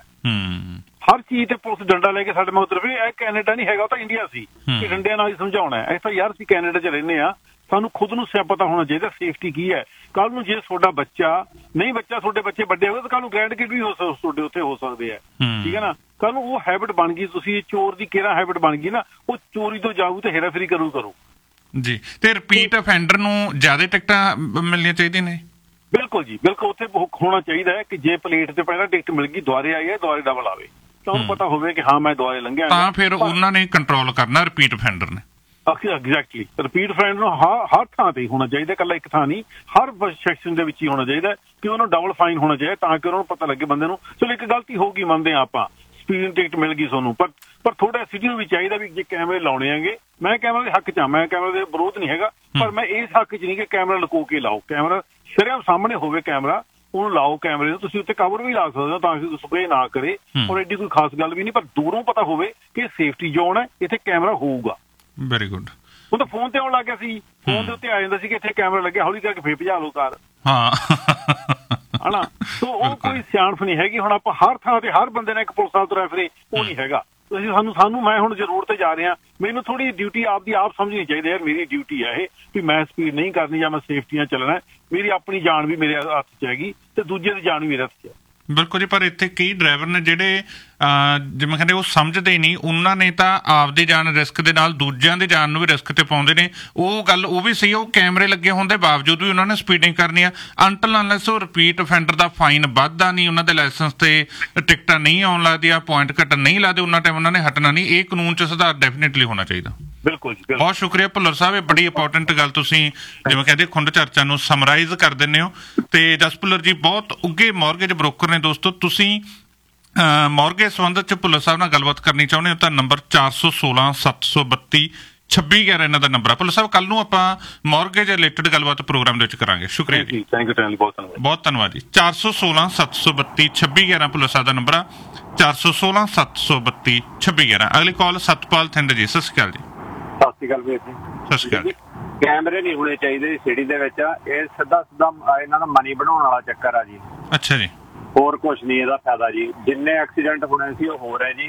[SPEAKER 5] ਹਰ ਚੀਜ਼ ਤੇ ਪੁਲਿਸ ਡੰਡਾ ਲੈ ਕੇ ਸਾਡੇ ਮਗਰ ਵੀ ਇਹ ਕੈਨੇਡਾ ਨਹੀਂ ਹੈਗਾ, ਉਹ ਤਾਂ ਇੰਡੀਆ ਸੀ, ਕਿ ਡੰਡਿਆਂ ਨਾਲ ਹੀ ਸਮਝਾਉਣਾ ਹੈ। ਤਾਂ ਯਾਰ ਅਸੀਂ ਕੈਨੇਡਾ 'ਚ ਰਹਿੰਦੇ ਹਾਂ, ਸਾਨੂੰ ਖੁਦ ਨੂੰ ਪਤਾ ਹੋਣਾ ਚਾਹੀਦਾ ਸੇਫਟੀ ਕੀ ਹੈ। ਕੱਲ ਨੂੰ ਜੇ ਤੁਹਾਡਾ ਬੱਚਾ ਨਹੀਂ ਬੱਚਾ ਤੁਹਾਡੇ ਬੱਚੇ ਵੱਡੇ ਹੋ ਗਏ ਤਾਂ ਕੱਲ ਨੂੰ ਗ੍ਰੈਂਡ ਕਿਡ ਵੀ ਤੁਹਾਡੇ ਉੱਥੇ ਹੋ ਸਕਦੇ ਆ, ਠੀਕ ਹੈ ਨਾ। ਕੱਲ ਨੂੰ ਉਹ ਹੈਬਿਟ ਬਣ ਗਈ, ਤੁਸੀਂ ਚੋਰ ਦੀ ਕਿਹੜਾ ਹੈਬਿਟ ਬਣ ਗਈ ਨਾ, ਉਹ ਚੋਰੀ ਤੋਂ ਜਾਊ ਤੇ ਹੇਰਾਫੇਰੀ ਕਰੂ ਕਰੂ
[SPEAKER 1] ਜੀ। ਤੇ ਰਿਪੀਟ ਅਫੈਂਡਰ ਨੂੰ ਜ਼ਿਆਦਾ ਟਿਕਟਾਂ ਮਿਲਣੀਆਂ ਚਾਹੀਦੀਆਂ ਨੇ?
[SPEAKER 5] ਬਿਲਕੁਲ ਜੀ, ਬਿਲਕੁਲ। ਉੱਥੇ ਹੋਣਾ ਚਾਹੀਦਾ ਹੈ ਕਿ ਜੇ ਪਲੇਟ ਤੇ ਪਹਿਲਾਂ ਟਿਕਟ ਮਿਲ ਗਈ, ਦੁਬਾਰੇ ਆਈ ਹੈ, ਦੁਬਾਰੇ ਡਬਲ ਆਵੇ, ਤਾਂ ਉਹਨੂੰ ਪਤਾ ਹੋਵੇ ਕਿ ਹਾਂ ਮੈਂ ਦੁਬਾਰੇ ਲੰਘਿਆ।
[SPEAKER 1] ਤਾਂ ਫਿਰ ਉਹਨਾਂ ਨੇ ਕੰਟਰੋਲ ਕਰਨਾ ਰਿਪੀਟ ਅਫੈਂਡਰ ਨੇ।
[SPEAKER 5] ਐਗਜ਼ੈਕਟਲੀ, ਰਿਪੀਟ ਅਫੈਂਡਰ ਨੂੰ ਹਰ ਹਰ ਥਾਂ ਤੇ ਹੋਣਾ ਚਾਹੀਦਾ, ਇਕੱਲਾ ਇੱਕ ਥਾਂ ਨਹੀਂ, ਹਰ ਸੈਕਸ਼ਨ ਦੇ ਵਿੱਚ ਹੀ ਹੋਣਾ ਚਾਹੀਦਾ ਕਿ ਉਹਨੂੰ ਡਬਲ ਫਾਈਨ ਹੋਣਾ ਚਾਹੀਦਾ, ਤਾਂ ਕਿ ਉਹਨਾਂ ਨੂੰ ਪਤਾ ਲੱਗੇ ਬੰਦੇ ਨੂੰ ਚਲੋ ਇੱਕ ਗਲਤੀ ਹੋ ਗਈ ਮੰਨਦੇ ਹਾਂ ਆਪਾਂ, ਸਪੀਡ ਟਿਕਟ ਮਿਲ ਗਈ ਤੁਹਾਨੂੰ, ਪਰ ਪਰ ਥੋੜਾ ਸਿਟੀ ਨੂੰ ਵੀ ਚਾਹੀਦਾ ਵੀ ਜੇ ਕੈਮਰੇ ਲਾਉਣੇ ਹੈਗੇ, ਮੈਂ ਕੈਮਰੇ ਦੇ ਹੱਕ 'ਚ ਹਾਂ, ਮੈਂ ਕੈਮਰੇ ਦੇ ਵਿਰੋਧ ਨਹੀਂ ਹੈਗਾ, ਪਰ ਮੈਂ ਇਸ ਹੱਕ 'ਚ ਨਹੀਂ ਕਿ ਕੈਮਰਾ ਲੁਕੋ ਕੇ ਲਾਓ। ਕੈਮਰਾ ਸ਼ਰੇਆਮ ਸਾਹਮਣੇ ਹੋਵੇ, ਕੈਮਰਾ ਉਹਨੂੰ ਲਾਓ ਕੈਮਰੇ ਨੂੰ, ਤੁਸੀਂ ਉੱਤੇ ਕਵਰ ਵੀ ਲਾ ਸਕਦੇ ਹੋ ਤਾਂ ਕਿ ਸਪਰੇਅ ਨਾ ਕਰੇ, ਔਰ ਐਡੀ ਕੋਈ ਖਾਸ ਗੱਲ ਵੀ ਨਹੀਂ, ਪਰ ਦੂਰੋਂ ਪਤਾ ਹੋਵੇ ਕਿ ਸੇਫਟੀ ਜ਼ੋਨ ਹੈ, ਇੱਥੇ ਕੈਮਰਾ ਹੋਊਗਾ।
[SPEAKER 1] Very good.
[SPEAKER 5] ਉਹ ਤਾਂ ਫੋਨ ਤੇ ਆਉਣ ਲੱਗ ਗਿਆ ਸੀ, ਫੋਨ ਦੇ ਉੱਤੇ ਆ ਜਾਂਦਾ ਸੀ ਕਿ ਇੱਥੇ ਕੈਮਰਾ ਲੱਗਿਆ, ਹੌਲੀ ਕਰਕੇ ਫੇਰ ਭਜਾ ਲਓ ਕਾਰ,
[SPEAKER 1] ਹਾਂ
[SPEAKER 5] ਹਨਾ। ਸੋ ਉਹ ਕੋਈ ਸਿਆਣਪ ਨਹੀਂ ਹੈਗੀ। ਹੁਣ ਆਪਾਂ ਹਰ ਥਾਂ ਤੇ ਹਰ ਬੰਦੇ ਨੇ ਇੱਕ ਪੁਲਿਸ ਵਾਲਾ ਤੁਰਿਆ ਫਿਰੇ, ਉਹ ਨਹੀਂ ਹੈਗਾ। ਤੁਸੀਂ ਸਾਨੂੰ ਸਾਨੂੰ ਮੈਂ ਹੁਣ ਜ਼ਰੂਰ ਤੇ ਜਾ ਰਿਹਾ, ਮੈਨੂੰ ਥੋੜੀ ਡਿਊਟੀ ਆਪਦੀ ਆਪ ਸਮਝਣੀ ਚਾਹੀਦੀ ਹੈ, ਮੇਰੀ ਡਿਊਟੀ ਹੈ ਇਹ ਵੀ ਮੈਂ ਸਪੀਡ ਨਹੀਂ ਕਰਨੀ ਜਾਂ ਮੈਂ ਸੇਫਟੀ ਨਾਲ ਚੱਲਣਾ, ਮੇਰੀ ਆਪਣੀ ਜਾਨ ਵੀ ਮੇਰੇ ਹੱਥ 'ਚ ਹੈਗੀ ਤੇ ਦੂਜੇ ਦੀ ਜਾਨ ਵੀ ਮੇਰੇ ਹੱਥ 'ਚ ਹੈ।
[SPEAKER 1] ਬਿਲਕੁਲ ਜੀ। ਪਰ ਇੱਥੇ ਕਈ ਡਰਾਈਵਰ ਨੇ ਜਿਹੜੇ ਜਿਵੇਂ ਕਹਿੰਦੇ ਉਹ ਸਮਝਦੇ ਹੀ ਨਹੀਂ, ਉਹਨਾਂ ਨੇ ਤਾਂ ਆਪਦੀ ਜਾਨ ਰਿਸਕ ਦੇ ਨਾਲ ਦੂਜਿਆਂ ਦੀ ਜਾਨ ਨੂੰ ਵੀ ਰਿਸਕ ਤੇ ਪਾਉਂਦੇ ਨੇ। ਉਹ ਗੱਲ ਉਹ ਵੀ ਸਹੀ, ਉਹ ਕੈਮਰੇ ਲੱਗੇ ਹੋਣ ਦੇ ਬਾਵਜੂਦ ਵੀ ਉਹਨਾਂ ਨੇ ਸਪੀਡਿੰਗ ਕਰਨੀ ਆ, ਅੰਟਲ ਅਨਲੈਸ ਉਹ ਰਿਪੀਟ ਅਫੈਂਡਰ ਦਾ ਫਾਈਨ ਵੱਧਦਾ ਨਹੀਂ, ਉਹਨਾਂ ਦੇ ਲਾਇਸੈਂਸ ਤੇ ਟਿਕਟਾਂ ਨਹੀਂ ਆਉਣ ਲੱਗਦੀਆਂ, ਪੁਆਇੰਟ ਘੱਟ ਨਹੀਂ ਲੱਗਦੇ, ਉਹਨਾਂ ਟਾਈਮ ਉਹਨਾਂ ਨੇ ਹਟਣਾ ਨਹੀਂ। ਇਹ ਕਾਨੂੰਨ 'ਚ ਸੁਧਾਰ ਡੈਫੀਨੇਟਲੀ ਹੋਣਾ ਚਾਹੀਦਾ।
[SPEAKER 5] ਬਿਲਕੁਲ ਜੀ,
[SPEAKER 1] ਬਹੁਤ ਸ਼ੁਕਰੀਆ ਭੁੱਲਰ ਸਾਹਿਬ, ਇਹ ਬੜੀ ਇੰਪੋਰਟੈਂਟ ਗੱਲ ਤੁਸੀਂ ਜਿਵੇਂ ਕਹਿੰਦੇ ਖੁੰਡ ਚਰਚਾ ਨੂੰ ਸਮਰਾਈਜ਼ ਕਰ ਦਿੰਦੇ ਹੋ। ਤੇ ਜਸ ਭੁੱਲਰ ਜੀ ਬਹੁਤ ਉੱਘੇ ਮੌਰਗੇਜ ਬ੍ਰੋਕਰ ਨੇ ਦੋਸਤੋ। ਤੁਸੀਂ ਮੌਰਗੇਜ ਸੰਬੰਧ 'ਚ ਭੁੱਲਰ ਸਾਹਿਬ ਨਾਲ ਗੱਲਬਾਤ ਕਰਨੀ ਚਾਹੁੰਦੇ ਹੋ ਤਾਂ ਨੰਬਰ ਚਾਰ ਸੌ ਸੋਲਾਂ ਸੱਤ ਸੌ ਬੱਤੀ ਛੱਬੀ ਗਿਆਰਾਂ ਇਹਨਾਂ ਦਾ ਨੰਬਰ ਹੈ। ਭੁੱਲਰ ਸਾਹਿਬ ਕੱਲ ਨੂੰ ਆਪਾਂ ਮੌਰਗੇਜ ਰਿਲੇਟਡ ਗੱਲਬਾਤ ਪ੍ਰੋਗਰਾਮ ਦੇ ਵਿੱਚ ਕਰਾਂਗੇ। ਸ਼ੁਕਰੀਆ ਜੀ,
[SPEAKER 5] ਥੈਂਕ ਯੂ, ਬਹੁਤ ਧੰਨਵਾਦ,
[SPEAKER 1] ਬਹੁਤ ਧੰਨਵਾਦ ਜੀ। ਚਾਰ ਸੌ ਸੋਲਾਂ ਸੱਤ ਸੌ ਬੱਤੀ ਛੱਬੀ ਗਿਆਰਾਂ ਭੁੱਲਰ ਸਾਹਿਬ ਦਾ ਨੰਬਰ ਆ, ਚਾਰ ਸੌ ਸੋਲਾਂ ਸੱਤ ਸੌ ਬੱਤੀ ਛੱਬੀ ਗਿਆਰਾਂ। ਅਗਲੀ ਕਾਲ ਸਤਪਾਲ ਥਿੰਦ ਜੀ, ਸਤਿ ਸ਼੍ਰੀ ਅਕਾਲ ਜੀ।
[SPEAKER 10] ਸਤਿ ਸ਼੍ਰੀ ਅਕਾਲ ਵੀਰ ਜੀ।
[SPEAKER 1] ਸਤਿ ਸ਼੍ਰੀ ਅਕਾਲ।
[SPEAKER 10] ਕੈਮਰੇ ਨਹੀਂ ਹੋਣੇ ਚਾਹੀਦੇ ਸਿਟੀ ਦੇ ਵਿੱਚ, ਇਹ ਸਿੱਧਾ ਸਿੱਧਾ ਇਹਨਾਂ ਦਾ ਮਨੀ ਬਣਾਉਣ ਵਾਲਾ ਚੱਕਰ ਆ ਜੀ।
[SPEAKER 1] ਅੱਛਾ ਜੀ।
[SPEAKER 10] ਹੋਰ ਕੁਛ ਨਹੀਂ ਇਹਦਾ ਫਾਇਦਾ ਜੀ। ਜਿੰਨੇ ਐਕਸੀਡੈਂਟ ਹੋਣੇ ਸੀ ਉਹ ਹੋ ਰਹੇ ਜੀ।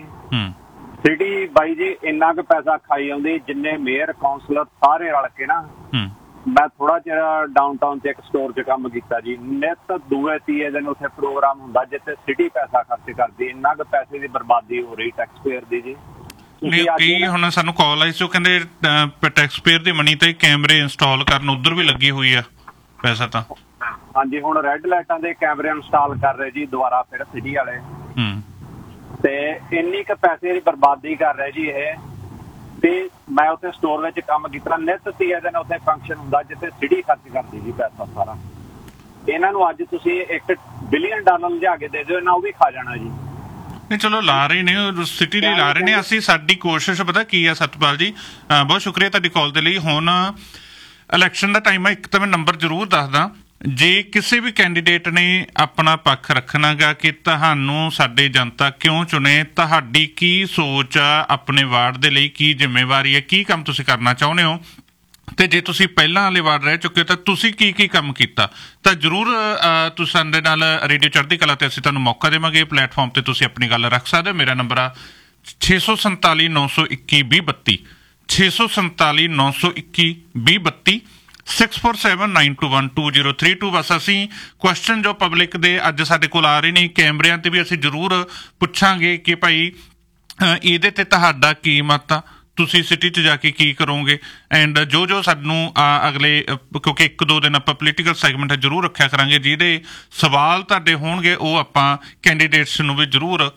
[SPEAKER 10] ਸਿਟੀ ਬਾਈ ਜੀ ਇੰਨਾ ਕੁ ਪੈਸਾ ਖਾਈ ਆਉਂਦੀ, ਜਿੰਨੇ ਮੇਅਰ ਕਾਉਂਸਲਰ ਸਾਰੇ ਰਲ ਕੇ ਨਾ। ਮੈਂ ਥੋੜਾ ਚਿਰ ਡਾਊਨ ਟਾਊਨ ਚ ਇੱਕ ਸਟੋਰ ਚ ਕੰਮ ਕੀਤਾ ਜੀ, ਨਿੱਤ ਦੂਏ ਤੀਏ ਦਿਨ ਉੱਥੇ ਪ੍ਰੋਗਰਾਮ ਹੁੰਦਾ ਜਿੱਥੇ ਸਿਟੀ ਪੈਸਾ ਖਰਚ ਕਰਦੀ, ਇੰਨਾ ਕੁ ਪੈਸੇ ਦੀ ਬਰਬਾਦੀ ਹੋ ਰਹੀ ਟੈਕਸ ਪੇਅਰ ਦੀ ਜੀ।
[SPEAKER 1] ਕਈ ਹੁਣ ਸਾਨੂੰ ਕਾਲ ਆਈ ਸੀ, ਉਹ ਕਹਿੰਦੇ ਟੈਕਸ ਪੇਅਰ ਦੀ ਮਨੀ ਤੇ ਕੈਮਰੇ ਇੰਸਟਾਲ ਕਰਨ ਉਧਰ ਵੀ ਲੱਗੀ ਹੋਈ ਆ ਪੈਸਾ ਤਾਂ।
[SPEAKER 10] ਹਾਂਜੀ, ਹੁਣ ਰੈੱਡ ਲਾਈਟਾਂ ਦੇ ਕੈਮਰੇ ਇੰਸਟਾਲ ਕਰ ਰਹੇ ਜੀ ਦੁਬਾਰਾ ਫਿਰ ਸਿਟੀ ਵਾਲੇ, ਤੇ ਇੰਨੀ ਕੁ ਪੈਸੇ ਦੀ ਬਰਬਾਦੀ ਕਰ ਰਹੇ ਜੀ ਇਹ। ਤੇ ਮੈਂ ਉੱਥੇ ਸਟੋਰ ਵਿੱਚ ਕੰਮ ਕੀਤਾ, ਨਿੱਤ ਤੀਏ ਦਿਨ ਉੱਥੇ ਫੰਕਸ਼ਨ ਹੁੰਦਾ ਜਿੱਥੇ ਸਿਟੀ ਖਰਚ ਕਰਦੀ ਜੀ ਪੈਸਾ ਸਾਰਾ। ਇਹਨਾਂ ਨੂੰ ਅੱਜ ਤੁਸੀਂ ਇੱਕ ਬਿਲੀਅਨ ਡਾਲਰ ਲਿਜਾ ਕੇ ਦੇ ਦਿਓ, ਇਹਨਾਂ ਉਹ ਵੀ ਖਾ ਜਾਣਾ ਜੀ।
[SPEAKER 1] ਨਹੀਂ ਚਲੋ ਲਾ ਰਹੇ ਨੇ, ਸਿਟੀ ਲਈ ਲਾ ਰਹੇ ਨੇ। ਅਸੀਂ ਸਾਡੀ ਕੋਸ਼ਿਸ਼ ਪਤਾ ਕੀ ਆ ਸਤਪਾਲ ਜੀ, ਬਹੁਤ ਸ਼ੁਕਰੀਆ ਤੁਹਾਡੀ ਕਾਲ ਦੇ ਲਈ। ਹੁਣ ਇਲੈਕਸ਼ਨ ਦਾ ਟਾਈਮ ਆ, ਇੱਕ ਤਾਂ ਮੈਂ ਨੰਬਰ ਜ਼ਰੂਰ ਦੱਸਦਾ, ਜੇ ਕਿਸੇ ਵੀ ਕੈਂਡੀਡੇਟ ਨੇ ਆਪਣਾ ਪੱਖ ਰੱਖਣਾ ਗਾ ਕਿ ਤੁਹਾਨੂੰ ਸਾਡੇ ਜਨਤਾ ਕਿਉਂ ਚੁਣੇ, ਤੁਹਾਡੀ ਕੀ ਸੋਚ ਆ ਆਪਣੇ ਵਾਰਡ ਦੇ ਲਈ, ਕੀ ਜ਼ਿੰਮੇਵਾਰੀ ਹੈ, ਕੀ ਕੰਮ ਤੁਸੀਂ ਕਰਨਾ ਚਾਹੁੰਦੇ ਹੋ, ਤੇ ਜੇ ਤੁਸੀਂ ਪਹਿਲਾਂ ਵਾਲੇ ਵਾਰਡ ਰਹਿ ਚੁੱਕੇ ਹੋ ਤਾਂ ਤੁਸੀਂ ਕੀ ਕੀ ਕੰਮ ਕੀਤਾ, ਤਾਂ ਜ਼ਰੂਰ ਤੁਸੀਂ ਸਾਡੇ ਨਾਲ ਰੇਡੀਓ ਚੜ੍ਹਦੀ ਕਲਾ ਤੇ ਅਸੀਂ ਤੁਹਾਨੂੰ ਮੌਕਾ ਦੇਵਾਂਗੇ। ਪਲੇਟਫਾਰਮ ਤੇ ਤੁਸੀਂ ਆਪਣੀ ਗੱਲ ਰੱਖ ਸਕਦੇ ਹੋ। ਮੇਰਾ ਨੰਬਰ ਆ ਛੇ ਸੌ ਸੰਤਾਲੀ ਨੌ ਸੌ ਇੱਕੀ ਵੀਹ ਬੱਤੀ, ਛੇ ਸੌ ਸੰਤਾਲੀ ਨੌ ਸੌ ਇੱਕੀ ਵੀਹ ਬੱਤੀ, six four seven nine to one two zero three two. ਬਸ ਅਸੀਂ ਕੁਐਸਚਨ ਜੋ ਪਬਲਿਕ ਦੇ ਅੱਜ ਸਾਡੇ ਕੋਲ ਆ ਰਹੇ ਨੇ ਕੈਮਰਿਆਂ ਤੇ ਵੀ ਅਸੀਂ ਜ਼ਰੂਰ ਪੁੱਛਾਂਗੇ ਕਿ ਭਾਈ ਇਹਦੇ ਤੇ ਤੁਹਾਡਾ ਕੀ ਮਤ ਆ, ਤੁਸੀਂ ਸਿਟੀ 'ਚ ਜਾ ਕੇ ਕੀ ਕਰੋਗੇ। ਐਂਡ ਜੋ ਜੋ ਸਾਨੂੰ ਅਗਲੇ, ਕਿਉਂਕਿ ਇੱਕ ਦੋ ਦਿਨ ਆਪਾਂ ਪੋਲੀਟੀਕਲ ਸੈਗਮੈਂਟ ਜ਼ਰੂਰ ਰੱਖਿਆ ਕਰਾਂਗੇ, ਜਿਹਦੇ ਸਵਾਲ ਤੁਹਾਡੇ ਹੋਣਗੇ ਉਹ ਆਪਾਂ ਕੈਂਡੀਡੇਟਸ ਨੂੰ ਵੀ ਜ਼ਰੂਰ